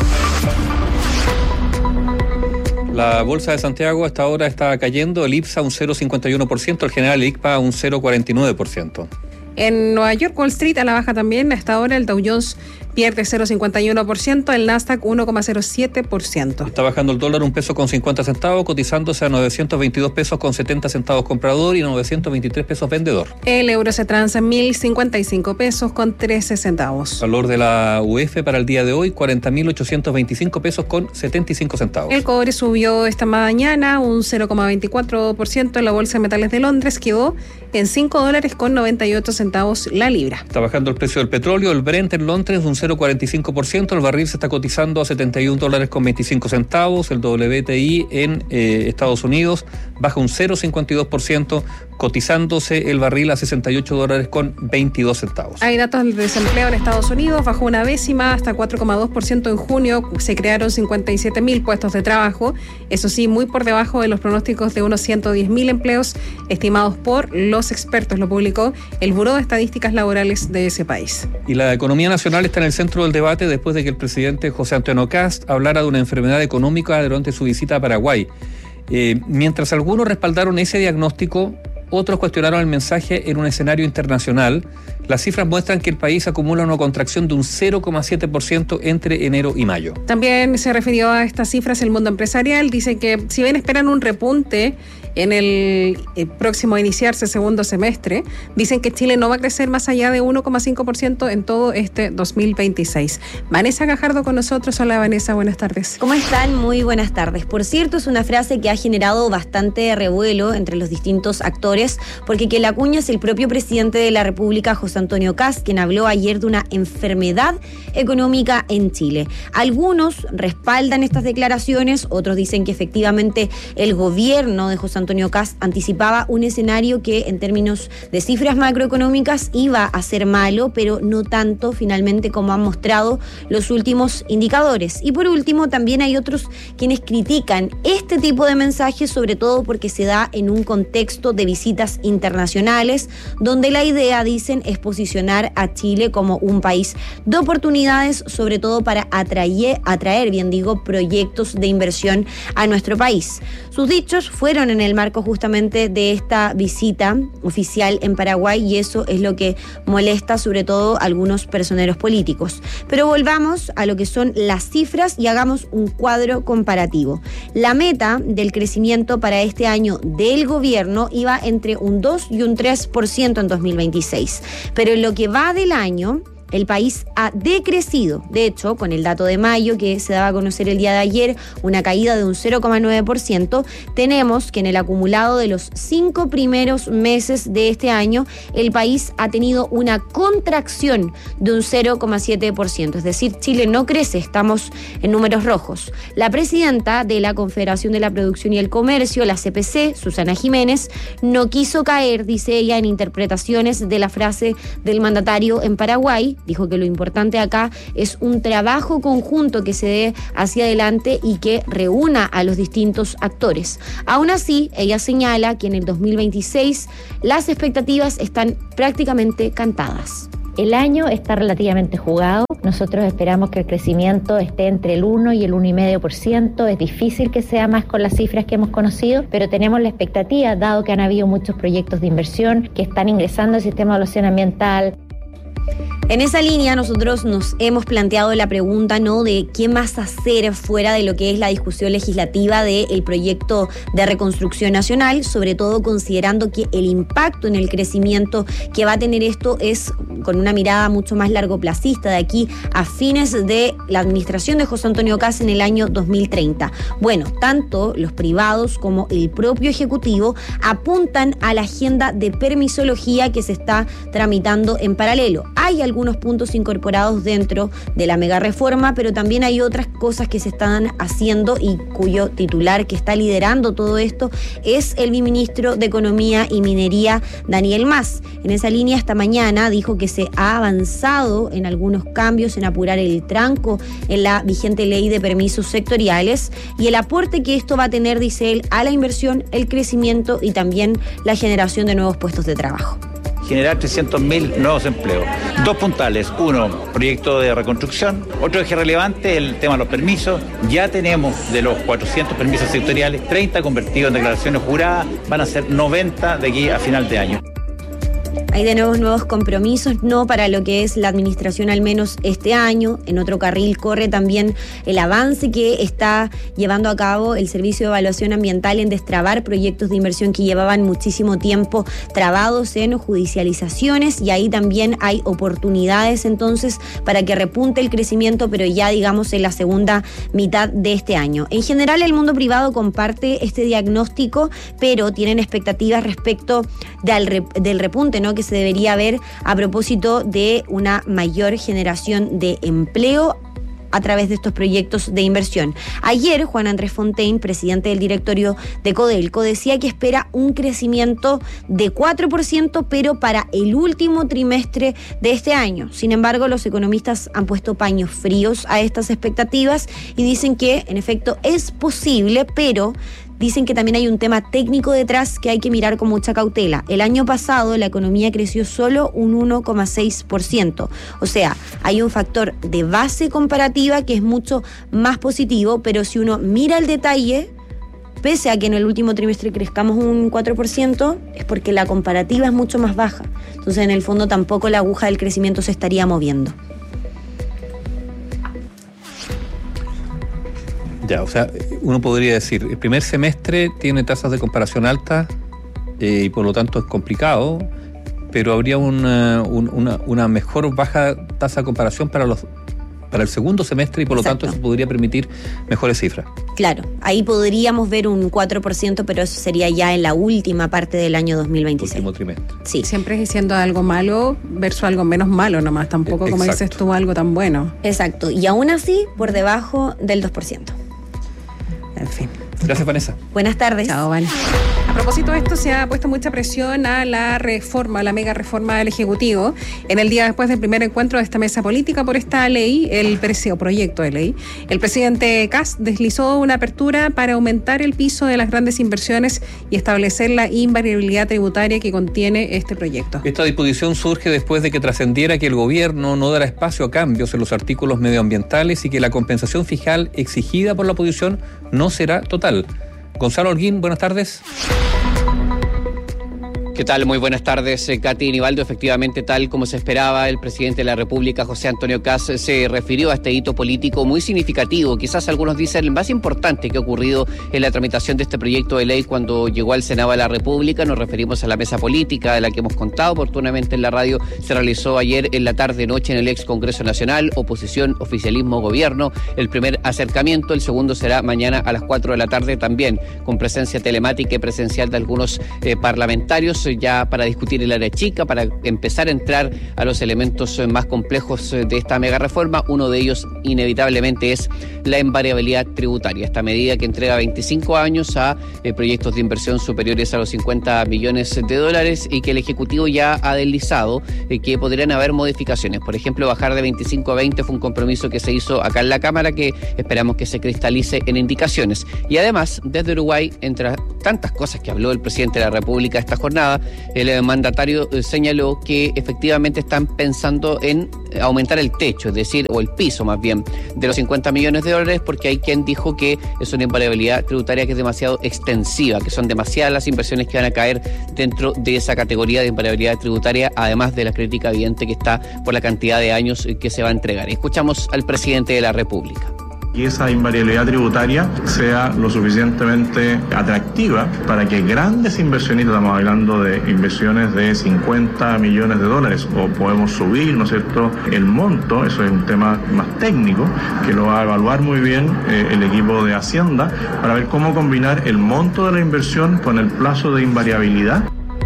La bolsa de Santiago hasta ahora está cayendo, el IPSA un 0,51%, el general ICPA un 0,49%. En Nueva York, Wall Street a la baja también. Hasta ahora el Dow Jones pierde 0,51%, el Nasdaq 1,07%. Está bajando el dólar $1.50, cotizándose a 922 pesos con 70 centavos comprador y 923 pesos vendedor. El euro se transa en 1.055 pesos con 13 centavos. Valor de la UF para el día de hoy, 40.825 pesos con 75 centavos. El cobre subió esta mañana un 0,24% en la Bolsa de Metales de Londres, quedó en $5 con 98 centavos la libra. Está bajando el precio del petróleo, el Brent en Londres un 0,45%, el barril se está cotizando a $71 con 25 centavos, el WTI en Estados Unidos baja un 0,52%, cotizándose el barril a $68 con 22 centavos. Hay datos del desempleo en Estados Unidos, bajó una décima hasta 4,2% en junio, se crearon 57.000 puestos de trabajo, eso sí, muy por debajo de los pronósticos de unos 110.000 empleos estimados por los expertos, lo publicó el Buró de Estadísticas Laborales de ese país. Y la economía nacional está en el centro del debate después de que el presidente José Antonio Kast hablara de una enfermedad económica durante su visita a Paraguay. Mientras algunos respaldaron ese diagnóstico, otros cuestionaron el mensaje en un escenario internacional. Las cifras muestran que el país acumula una contracción de un 0,7% entre enero y mayo. También se refirió a estas cifras el mundo empresarial. Dice que si bien esperan un repunte en el próximo a iniciarse segundo semestre, dicen que Chile no va a crecer más allá de 1,5% en todo este 2026. Vanessa Gajardo con nosotros. Hola Vanessa, buenas tardes. ¿Cómo están? Muy buenas tardes. Por cierto, es una frase que ha generado bastante revuelo entre los distintos actores, porque quien la acuña es el propio presidente de la República, José Antonio Kast, quien habló ayer de una enfermedad económica en Chile. Algunos respaldan estas declaraciones, otros dicen que efectivamente el gobierno de José José Antonio Kast anticipaba un escenario que en términos de cifras macroeconómicas iba a ser malo, pero no tanto finalmente como han mostrado los últimos indicadores. Y por último, también hay otros quienes critican este tipo de mensajes, sobre todo porque se da en un contexto de visitas internacionales, donde la idea, dicen, es posicionar a Chile como un país de oportunidades, sobre todo para atraer, proyectos de inversión a nuestro país. Sus dichos fueron en el marco justamente de esta visita oficial en Paraguay, y eso es lo que molesta sobre todo a algunos personeros políticos. Pero volvamos a lo que son las cifras y hagamos un cuadro comparativo. La meta del crecimiento para este año del gobierno iba entre un 2 y un 3% en 2026, pero en lo que va del año, el país ha decrecido. De hecho, con el dato de mayo que se daba a conocer el día de ayer, una caída de un 0,9%, tenemos que en el acumulado de los 5 primeros meses de este año, el país ha tenido una contracción de un 0,7%. Es decir, Chile no crece, estamos en números rojos. La presidenta de la Confederación de la Producción y el Comercio, la CPC, Susana Jiménez, no quiso caer, dice ella, en interpretaciones de la frase del mandatario en Paraguay. Dijo que lo importante acá es un trabajo conjunto que se dé hacia adelante y que reúna a los distintos actores. Aún así, ella señala que en el 2026 las expectativas están prácticamente cantadas. El año está relativamente jugado. Nosotros esperamos que el crecimiento esté entre el 1 y el 1,5%. Es difícil que sea más con las cifras que hemos conocido, pero tenemos la expectativa, dado que han habido muchos proyectos de inversión que están ingresando al sistema de evaluación ambiental. En esa línea nosotros nos hemos planteado la pregunta, ¿no?, de qué más hacer fuera de lo que es la discusión legislativa del proyecto de reconstrucción nacional, sobre todo considerando que el impacto en el crecimiento que va a tener esto es con una mirada mucho más largoplacista, de aquí a fines de la administración de José Antonio Kast en el año 2030. Bueno, tanto los privados como el propio Ejecutivo apuntan a la agenda de permisología que se está tramitando en paralelo. Hay algunos puntos incorporados dentro de la mega reforma, pero también hay otras cosas que se están haciendo y cuyo titular que está liderando todo esto es el ministro de Economía y Minería, Daniel Mas. En esa línea, esta mañana dijo que se ha avanzado en algunos cambios en apurar el tranco en la vigente ley de permisos sectoriales y el aporte que esto va a tener, dice él, a la inversión, el crecimiento y también la generación de nuevos puestos de trabajo. Generar 300.000 nuevos empleos. Dos puntales. Uno, proyecto de reconstrucción. Otro eje relevante, el tema de los permisos. Ya tenemos de los 400 permisos sectoriales, 30 convertidos en declaraciones juradas. Van a ser 90 de aquí a final de año. Hay de nuevos compromisos, no para lo que es la administración al menos este año. En otro carril corre también el avance que está llevando a cabo el Servicio de Evaluación Ambiental en destrabar proyectos de inversión que llevaban muchísimo tiempo trabados en judicializaciones, y ahí también hay oportunidades entonces para que repunte el crecimiento, pero ya digamos en la segunda mitad de este año. En general el mundo privado comparte este diagnóstico, pero tienen expectativas respecto del repunte, ¿no?, que se debería ver a propósito de una mayor generación de empleo a través de estos proyectos de inversión. Ayer, Juan Andrés Fontaine, presidente del directorio de Codelco, decía que espera un crecimiento de 4%, pero para el último trimestre de este año. Sin embargo, los economistas han puesto paños fríos a estas expectativas y dicen que, en efecto, es posible, pero dicen que también hay un tema técnico detrás que hay que mirar con mucha cautela. El año pasado la economía creció solo un 1,6%. O sea, hay un factor de base comparativa que es mucho más positivo, pero si uno mira el detalle, pese a que en el último trimestre crezcamos un 4%, es porque la comparativa es mucho más baja. Entonces, en el fondo, tampoco la aguja del crecimiento se estaría moviendo. Ya, o sea, uno podría decir, el primer semestre tiene tasas de comparación altas y por lo tanto es complicado, pero habría una mejor baja tasa de comparación para el segundo semestre y por lo tanto eso podría permitir mejores cifras. Claro, ahí podríamos ver un 4%, pero eso sería ya en la última parte del año 2026. Último trimestre. Sí. Siempre es siendo algo malo versus algo menos malo nomás, tampoco como dices tú, algo tan bueno. Exacto, y aún así por debajo del 2%. En fin. Gracias, Vanessa. Buenas tardes. Chao, Vanessa. propósito de esto, se ha puesto mucha presión a la reforma, la mega reforma del Ejecutivo. En el día después del primer encuentro de esta mesa política por esta ley, proyecto de ley, el presidente Kast deslizó una apertura para aumentar el piso de las grandes inversiones y establecer la invariabilidad tributaria que contiene este proyecto. Esta disposición surge después de que trascendiera que el gobierno no dará espacio a cambios en los artículos medioambientales y que la compensación fiscal exigida por la oposición no será total. Gonzalo Holguín, buenas tardes. ¿Qué tal? Muy buenas tardes, Katy y Nivaldo. Efectivamente, tal como se esperaba, el presidente de la República, José Antonio Kast, se refirió a este hito político muy significativo, quizás algunos dicen el más importante que ha ocurrido en la tramitación de este proyecto de ley cuando llegó al Senado de la República. Nos referimos a la mesa política de la que hemos contado oportunamente en la radio. Se realizó ayer en la tarde-noche en el ex Congreso Nacional, oposición, oficialismo, gobierno. El primer acercamiento, el segundo será mañana a las 4 de la tarde también, con presencia telemática y presencial de algunos parlamentarios, ya para discutir el área chica, para empezar a entrar a los elementos más complejos de esta mega reforma. Uno de ellos inevitablemente es la invariabilidad tributaria, esta medida que entrega 25 años a proyectos de inversión superiores a los 50 millones de dólares y que el Ejecutivo ya ha deslizado que podrían haber modificaciones. Por ejemplo, bajar de 25 a 20 fue un compromiso que se hizo acá en la Cámara que esperamos que se cristalice en indicaciones. Y además, desde Uruguay, entre tantas cosas que habló el presidente de la República esta jornada, el mandatario señaló que efectivamente están pensando en aumentar el techo, es decir, o el piso más bien, de los 50 millones de dólares, porque hay quien dijo que es una invariabilidad tributaria que es demasiado extensiva, que son demasiadas las inversiones que van a caer dentro de esa categoría de invariabilidad tributaria, además de la crítica evidente que está por la cantidad de años que se va a entregar. Escuchamos al presidente de la República. Y esa invariabilidad tributaria sea lo suficientemente atractiva para que grandes inversionistas, estamos hablando de inversiones de 50 millones de dólares, o podemos subir, ¿no es cierto?, el monto. Eso es un tema más técnico que lo va a evaluar muy bien el equipo de Hacienda para ver cómo combinar el monto de la inversión con el plazo de invariabilidad.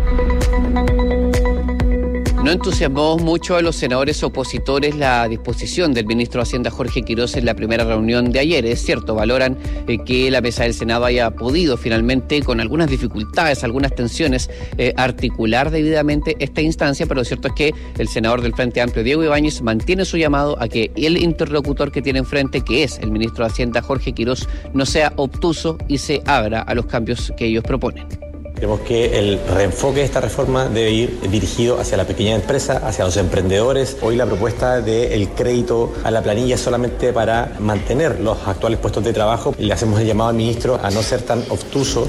No entusiasmó mucho a los senadores opositores la disposición del ministro de Hacienda Jorge Quiroz en la primera reunión de ayer. Es cierto, valoran que la mesa del Senado haya podido finalmente, con algunas dificultades, algunas tensiones, articular debidamente esta instancia, pero lo cierto es que el senador del Frente Amplio, Diego Ibáñez, mantiene su llamado a que el interlocutor que tiene enfrente, que es el ministro de Hacienda Jorge Quiroz, no sea obtuso y se abra a los cambios que ellos proponen. Creemos que el reenfoque de esta reforma debe ir dirigido hacia la pequeña empresa, hacia los emprendedores. Hoy la propuesta del crédito a la planilla es solamente para mantener los actuales puestos de trabajo. Le hacemos el llamado al ministro a no ser tan obtuso.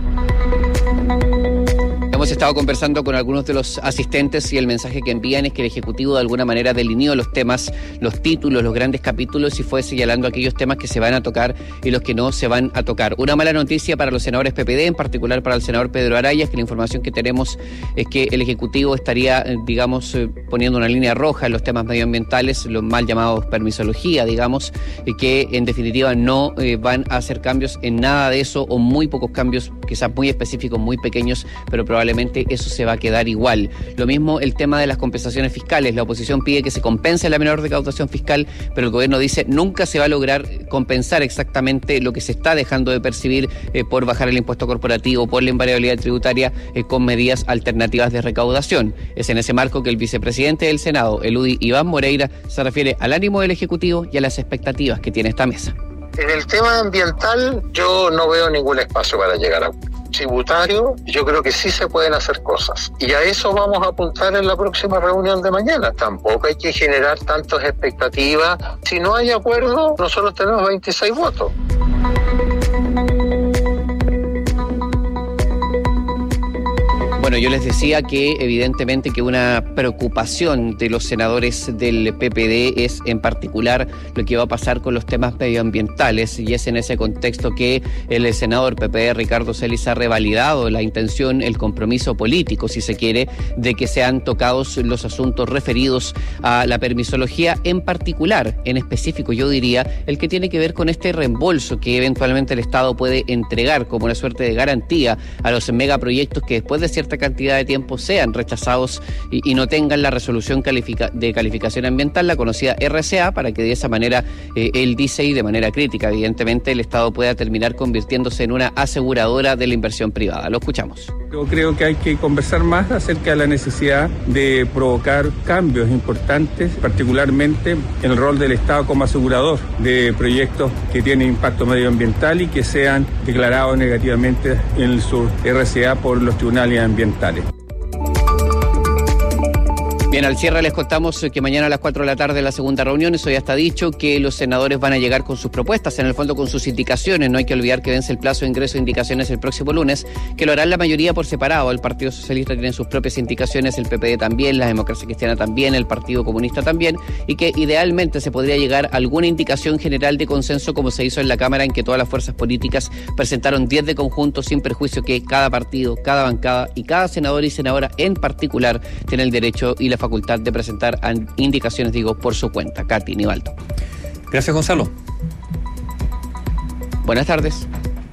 Hemos estado conversando con algunos de los asistentes y el mensaje que envían es que el Ejecutivo de alguna manera delineó los temas, los títulos, los grandes capítulos y fue señalando aquellos temas que se van a tocar y los que no se van a tocar. Una mala noticia para los senadores PPD, en particular para el senador Pedro Araya, que la información que tenemos es que el Ejecutivo estaría, poniendo una línea roja en los temas medioambientales, los mal llamados permisología, que en definitiva no van a hacer cambios en nada de eso o muy pocos cambios, quizás muy específicos, muy pequeños, pero probablemente eso se va a quedar igual. Lo mismo el tema de las compensaciones fiscales. La oposición pide que se compense la menor recaudación fiscal, pero el gobierno dice nunca se va a lograr compensar exactamente lo que se está dejando de percibir por bajar el impuesto corporativo, por la invariabilidad tributaria, con medidas alternativas de recaudación. Es en ese marco que el vicepresidente del Senado, el UDI Iván Moreira, se refiere al ánimo del Ejecutivo y a las expectativas que tiene esta mesa. En el tema ambiental yo no veo ningún espacio para llegar a tributario. Yo creo que sí se pueden hacer cosas y a eso vamos a apuntar en la próxima reunión de mañana. Tampoco hay que generar tantas expectativas. Si no hay acuerdo, nosotros tenemos 26 votos. Bueno, yo les decía que evidentemente que una preocupación de los senadores del PPD es en particular lo que va a pasar con los temas medioambientales y es en ese contexto que el senador PPD Ricardo Celis ha revalidado la intención, el compromiso político, si se quiere, de que sean tocados los asuntos referidos a la permisología, en particular, en específico yo diría, el que tiene que ver con este reembolso que eventualmente el Estado puede entregar como una suerte de garantía a los megaproyectos que después de cierta cantidad cantidad de tiempo sean rechazados y no tengan la resolución de calificación ambiental, la conocida RCA, para que de esa manera, él dice, y de manera crítica, evidentemente, el Estado pueda terminar convirtiéndose en una aseguradora de la inversión privada. Lo escuchamos. Yo creo que hay que conversar más acerca de la necesidad de provocar cambios importantes, particularmente en el rol del Estado como asegurador de proyectos que tienen impacto medioambiental y que sean declarados negativamente en su RCA por los tribunales ambientales. Bien, al cierre les contamos que mañana a las 4 de la tarde la segunda reunión. Eso ya está dicho, que los senadores van a llegar con sus propuestas, en el fondo con sus indicaciones. No hay que olvidar que vence el plazo de ingreso de indicaciones el próximo lunes, que lo harán la mayoría por separado. El Partido Socialista tiene sus propias indicaciones, el PPD también, la Democracia Cristiana también, el Partido Comunista también, y que idealmente se podría llegar a alguna indicación general de consenso, como se hizo en la Cámara, en que todas las fuerzas políticas presentaron 10 de conjunto, sin perjuicio que cada partido, cada bancada y cada senador y senadora en particular tiene el derecho y la facultad de presentar indicaciones, por su cuenta. Katy Nivaldo. Gracias, Gonzalo. Buenas tardes.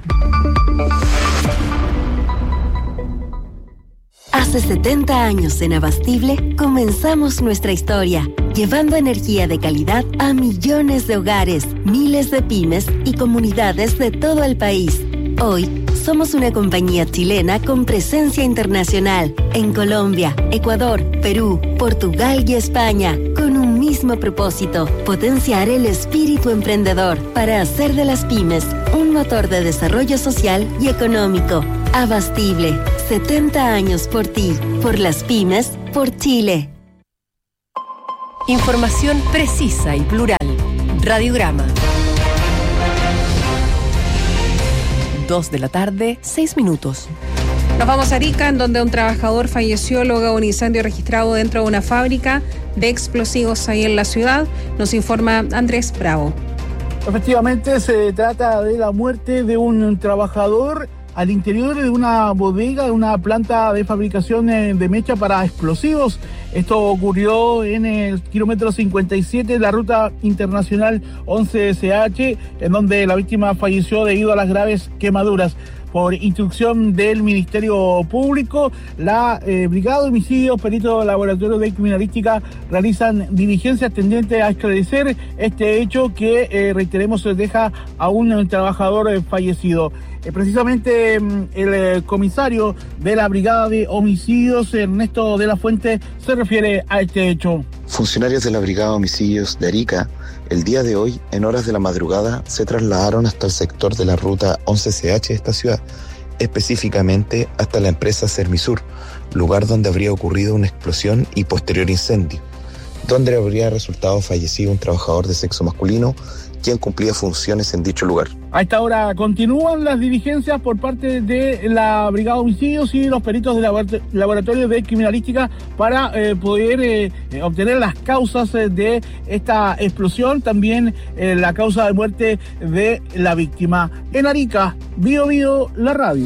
Hace 70 años en Abastible comenzamos nuestra historia, llevando energía de calidad a millones de hogares, miles de pymes y comunidades de todo el país. Hoy somos una compañía chilena con presencia internacional en Colombia, Ecuador, Perú, Portugal y España, con un mismo propósito: potenciar el espíritu emprendedor para hacer de las pymes un motor de desarrollo social y económico. Abastible, 70 años por ti, por las pymes, por Chile. Información precisa y plural. Radiograma. 2 de la tarde, 6 minutos. Nos vamos a Arica, en donde un trabajador falleció luego de un incendio registrado dentro de una fábrica de explosivos ahí en la ciudad. Nos informa Andrés Bravo. Efectivamente, se trata de la muerte de un trabajador al interior de una bodega, de una planta de fabricación de mecha para explosivos. Esto ocurrió en el kilómetro 57 de la ruta internacional 11SH, en donde la víctima falleció debido a las graves quemaduras. Por instrucción del Ministerio Público, la Brigada de Homicidios, peritos del Laboratorio de Criminalística realizan diligencias tendentes a esclarecer este hecho que, reiteremos, deja a un trabajador fallecido. Precisamente el comisario de la Brigada de Homicidios, Ernesto de la Fuente, se refiere a este hecho. Funcionarios de la Brigada de Homicidios de Arica, el día de hoy, en horas de la madrugada, se trasladaron hasta el sector de la ruta 11CH de esta ciudad, específicamente hasta la empresa Sermisur, lugar donde habría ocurrido una explosión y posterior incendio, donde habría resultado fallecido un trabajador de sexo masculino, quien cumplía funciones en dicho lugar. A esta hora continúan las diligencias por parte de la Brigada de Homicidios y los peritos del Laboratorio de Criminalística para poder obtener las causas de esta explosión, también la causa de muerte de la víctima. En Arica, Bío Bío, la radio.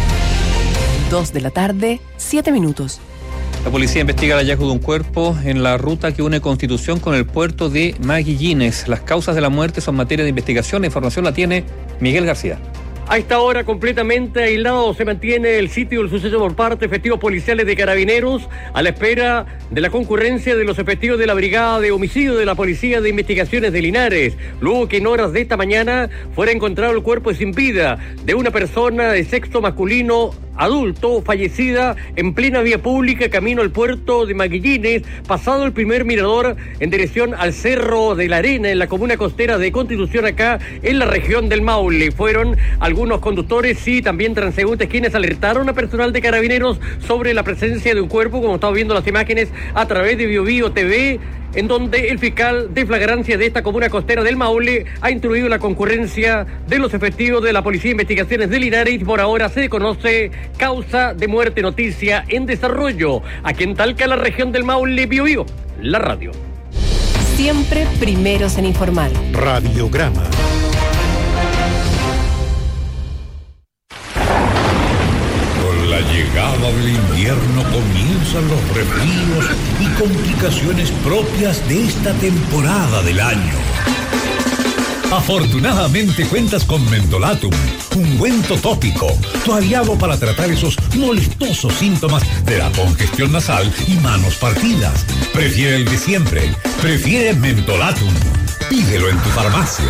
2 de la tarde, 7 minutos. La policía investiga el hallazgo de un cuerpo en la ruta que une Constitución con el puerto de Magallanes. Las causas de la muerte son materia de investigación. La información la tiene Miguel García. A esta hora, completamente aislado, se mantiene el sitio del suceso por parte de efectivos policiales de Carabineros, a la espera de la concurrencia de los efectivos de la Brigada de Homicidio de la Policía de Investigaciones de Linares, luego que en horas de esta mañana fuera encontrado el cuerpo sin vida de una persona de sexo masculino adulto, fallecida en plena vía pública, camino al puerto de Magallanes, pasado el primer mirador en dirección al Cerro de la Arena, en la comuna costera de Constitución, acá en la región del Maule. Fueron algunos conductores y también transeúntes quienes alertaron a personal de Carabineros sobre la presencia de un cuerpo, como estamos viendo las imágenes a través de Bío Bío TV, en donde el fiscal de flagrancia de esta comuna costera del Maule ha instruido la concurrencia de los efectivos de la Policía de Investigaciones de Linares. Por ahora se conoce causa de muerte, noticia en desarrollo. Aquí en Talca, la región del Maule, Bío Bío, la radio. Siempre primeros en informar. Radiograma. Con la llegada del invierno comienzan los resfríos y complicaciones propias de esta temporada del año. Afortunadamente cuentas con Mentolatum, ungüento tópico, tu aliado para tratar esos molestosos síntomas de la congestión nasal y manos partidas. Prefiere el de siempre. Prefiere Mentolatum. Pídelo en tu farmacia.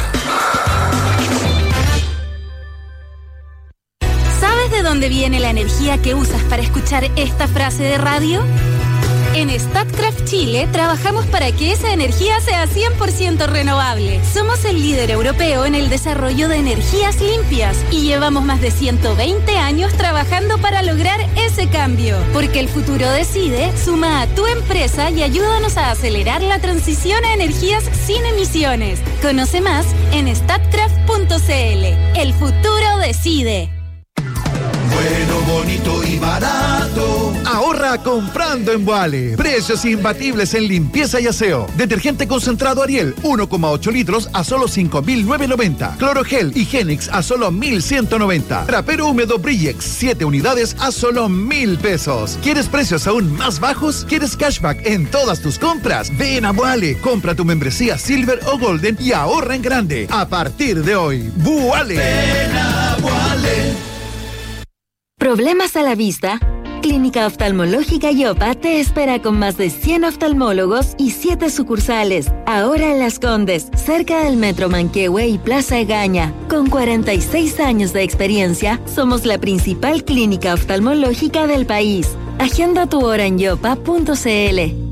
¿Sabes de dónde viene la energía que usas para escuchar esta frase de radio? En Statkraft Chile trabajamos para que esa energía sea 100% renovable. Somos el líder europeo en el desarrollo de energías limpias y llevamos más de 120 años trabajando para lograr ese cambio. Porque el futuro decide, suma a tu empresa y ayúdanos a acelerar la transición a energías sin emisiones. Conoce más en statkraft.cl. El futuro decide. Bueno, bonito y barato. Ahorra comprando en Boale. Precios imbatibles en limpieza y aseo. Detergente concentrado Ariel, 1,8 litros a solo 5.990. Clorogel Higienix a solo 1.190. Trapero húmedo Brillex, 7 unidades a solo 1.000 pesos. ¿Quieres precios aún más bajos? ¿Quieres cashback en todas tus compras? Ven a Boale. Compra tu membresía Silver o Golden y ahorra en grande. A partir de hoy, Boale. Ven a Boale. ¿Problemas a la vista? Clínica Oftalmológica Yopa te espera con más de 100 oftalmólogos y 7 sucursales. Ahora en Las Condes, cerca del Metro Manquehue y Plaza Egaña. Con 46 años de experiencia, somos la principal clínica oftalmológica del país. Agenda tu hora en yopa.cl.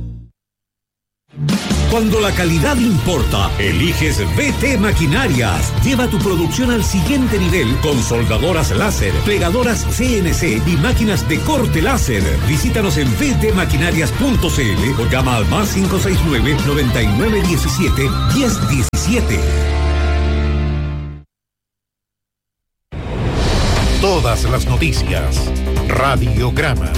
Cuando la calidad importa, eliges BT Maquinarias. Lleva tu producción al siguiente nivel con soldadoras láser, plegadoras CNC y máquinas de corte láser. Visítanos en btmaquinarias.cl o llama al más 569-9917-1017. Todas las noticias. Radiograma.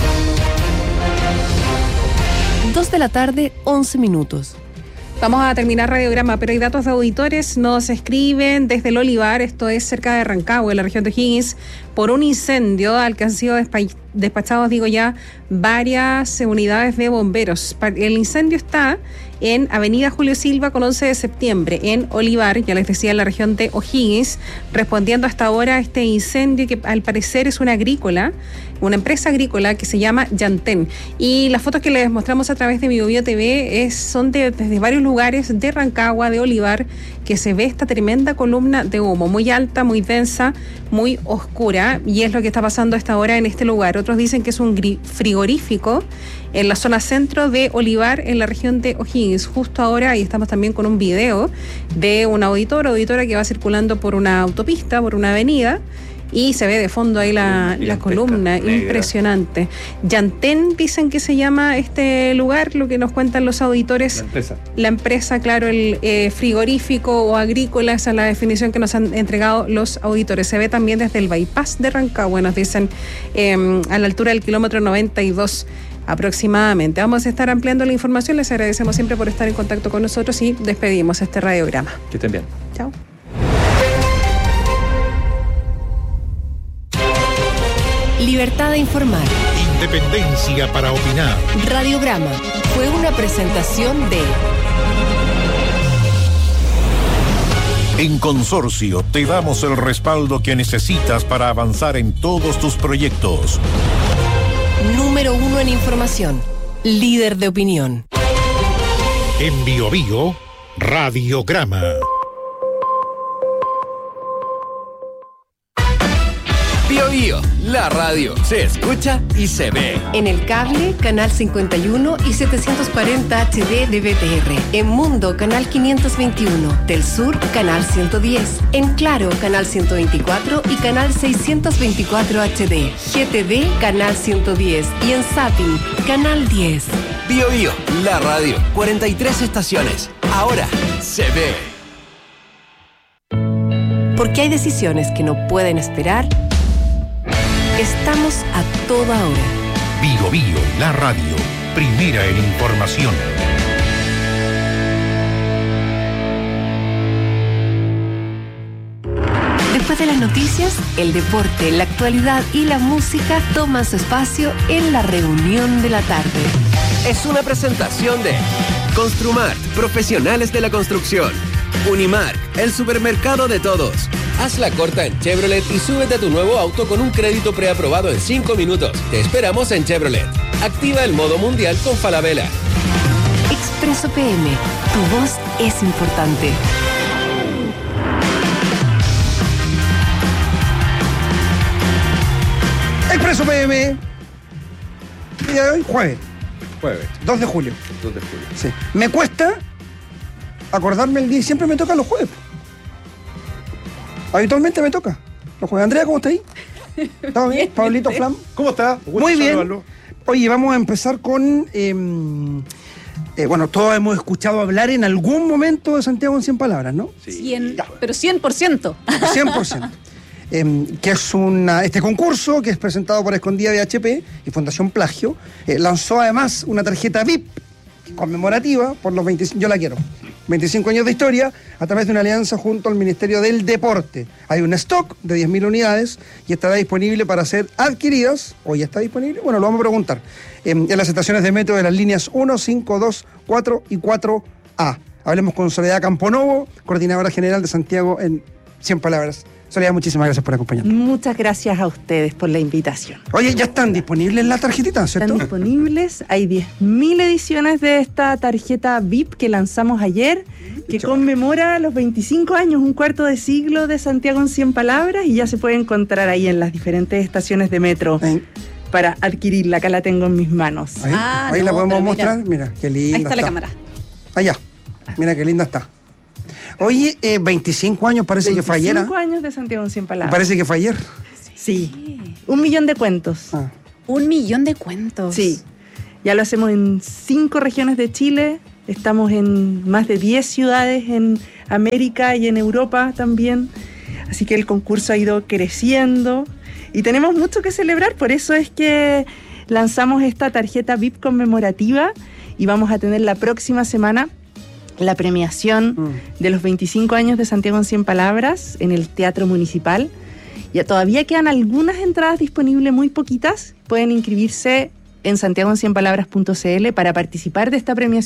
2 de la tarde, 11 minutos. Vamos a terminar radiograma, pero hay datos de auditores. Nos escriben desde el Olivar, esto es cerca de Rancagua, en la región de O'Higgins, por un incendio al que han sido despachados, varias unidades de bomberos. El incendio está en Avenida Julio Silva con 11 de septiembre, en Olivar, ya les decía, en la región de O'Higgins, respondiendo hasta ahora a este incendio que al parecer es una empresa agrícola que se llama Yantén. Y las fotos que les mostramos a través de Mi Bio TV son desde varios lugares de Rancagua, de Olivar, que se ve esta tremenda columna de humo, muy alta, muy densa, muy oscura, y es lo que está pasando a esta hora en este lugar. Otros dicen que es un frigorífico en la zona centro de Olivar, en la región de O'Higgins. Justo ahora, y estamos también con un video de un auditora que va circulando por una autopista, por una avenida, y se ve de fondo ahí la columna, impresionante. Yantén dicen que se llama este lugar, lo que nos cuentan los auditores. La empresa, claro, el frigorífico o agrícola, esa es la definición que nos han entregado los auditores. Se ve también desde el bypass de Rancagua, nos dicen, a la altura del kilómetro 92 aproximadamente. Vamos a estar ampliando la información. Les agradecemos siempre por estar en contacto con nosotros y despedimos este radiograma. Que estén bien. Chao. Libertad de informar. Independencia para opinar. Radiograma fue una presentación de... En Consorcio te damos el respaldo que necesitas para avanzar en todos tus proyectos. Número 1 en información. Líder de opinión. En Bio Bio, Radiograma. Bio Bio, la radio se escucha y se ve. En el cable, canal 51 y 740 HD de BTR. En Mundo, canal 521. Del Sur, canal 110. En Claro, canal 124 y canal 624 HD. GTV, canal 110. Y en Sapin, canal 10. Bio Bio, la radio, 43 estaciones. Ahora se ve. Porque hay decisiones que no pueden esperar. Estamos a toda hora. Bio Bio, la radio, primera en información. Después de las noticias, el deporte, la actualidad y la música toman su espacio en la reunión de la tarde. Es una presentación de Construmart, profesionales de la construcción. Unimark, el supermercado de todos. Haz la corta en Chevrolet y súbete a tu nuevo auto con un crédito preaprobado en 5 minutos. Te esperamos en Chevrolet. Activa el modo mundial con Falabella. Expreso PM. Tu voz es importante. Expreso PM. Día de hoy, jueves. 2 de julio. 2 de julio. Sí. Me cuesta acordarme el día y siempre me toca los jueves. Habitualmente me toca los jueves. Andrea, ¿cómo está ahí? ¿Está bien? Pablito Flam. ¿Cómo está? Muy bien. Saludarlo. Oye, vamos a empezar con... bueno, todos hemos escuchado hablar en algún momento de Santiago en 100 palabras, ¿no? Sí. Pero 100%. 100%. Que es este concurso, que es presentado por Escondida VHP y Fundación Plagio, lanzó además una tarjeta VIP conmemorativa por los 25, yo la quiero, 25 años de historia, a través de una alianza junto al Ministerio del Deporte. Hay un stock de 10.000 unidades y estará disponible para ser adquiridas, o ya está disponible, bueno, lo vamos a preguntar, en las estaciones de metro de las líneas 1, 5, 2, 4 y 4A. Hablemos con Soledad Camponovo, coordinadora general de Santiago en 100 palabras. Soledad, muchísimas gracias por acompañarnos. Muchas gracias a ustedes por la invitación. Oye, ya están disponibles las tarjetitas, ¿cierto? Están disponibles, hay 10.000 ediciones de esta tarjeta VIP que lanzamos ayer, que conmemora los 25 años, un cuarto de siglo de Santiago en 100 palabras, y ya se puede encontrar ahí en las diferentes estaciones de metro para adquirirla. Acá la tengo en mis manos. Ahí la podemos mostrar, mira, qué linda ahí está la cámara. Allá, mira qué linda está. Oye, 25 años parece que fue ayer. 25 años de Santiago en 100 palabras. Parece que fue ayer. Sí. 1 millón de cuentos. 1 millón de cuentos. Sí. Ya lo hacemos en 5 regiones de Chile. Estamos en más de 10 ciudades en América y en Europa también. Así que el concurso ha ido creciendo y tenemos mucho que celebrar. Por eso es que lanzamos esta tarjeta VIP conmemorativa y vamos a tener la próxima semana la premiación de los 25 años de Santiago en 100 palabras en el Teatro Municipal. Ya todavía quedan algunas entradas disponibles, muy poquitas. Pueden inscribirse en santiagoen100palabras.cl para participar de esta premiación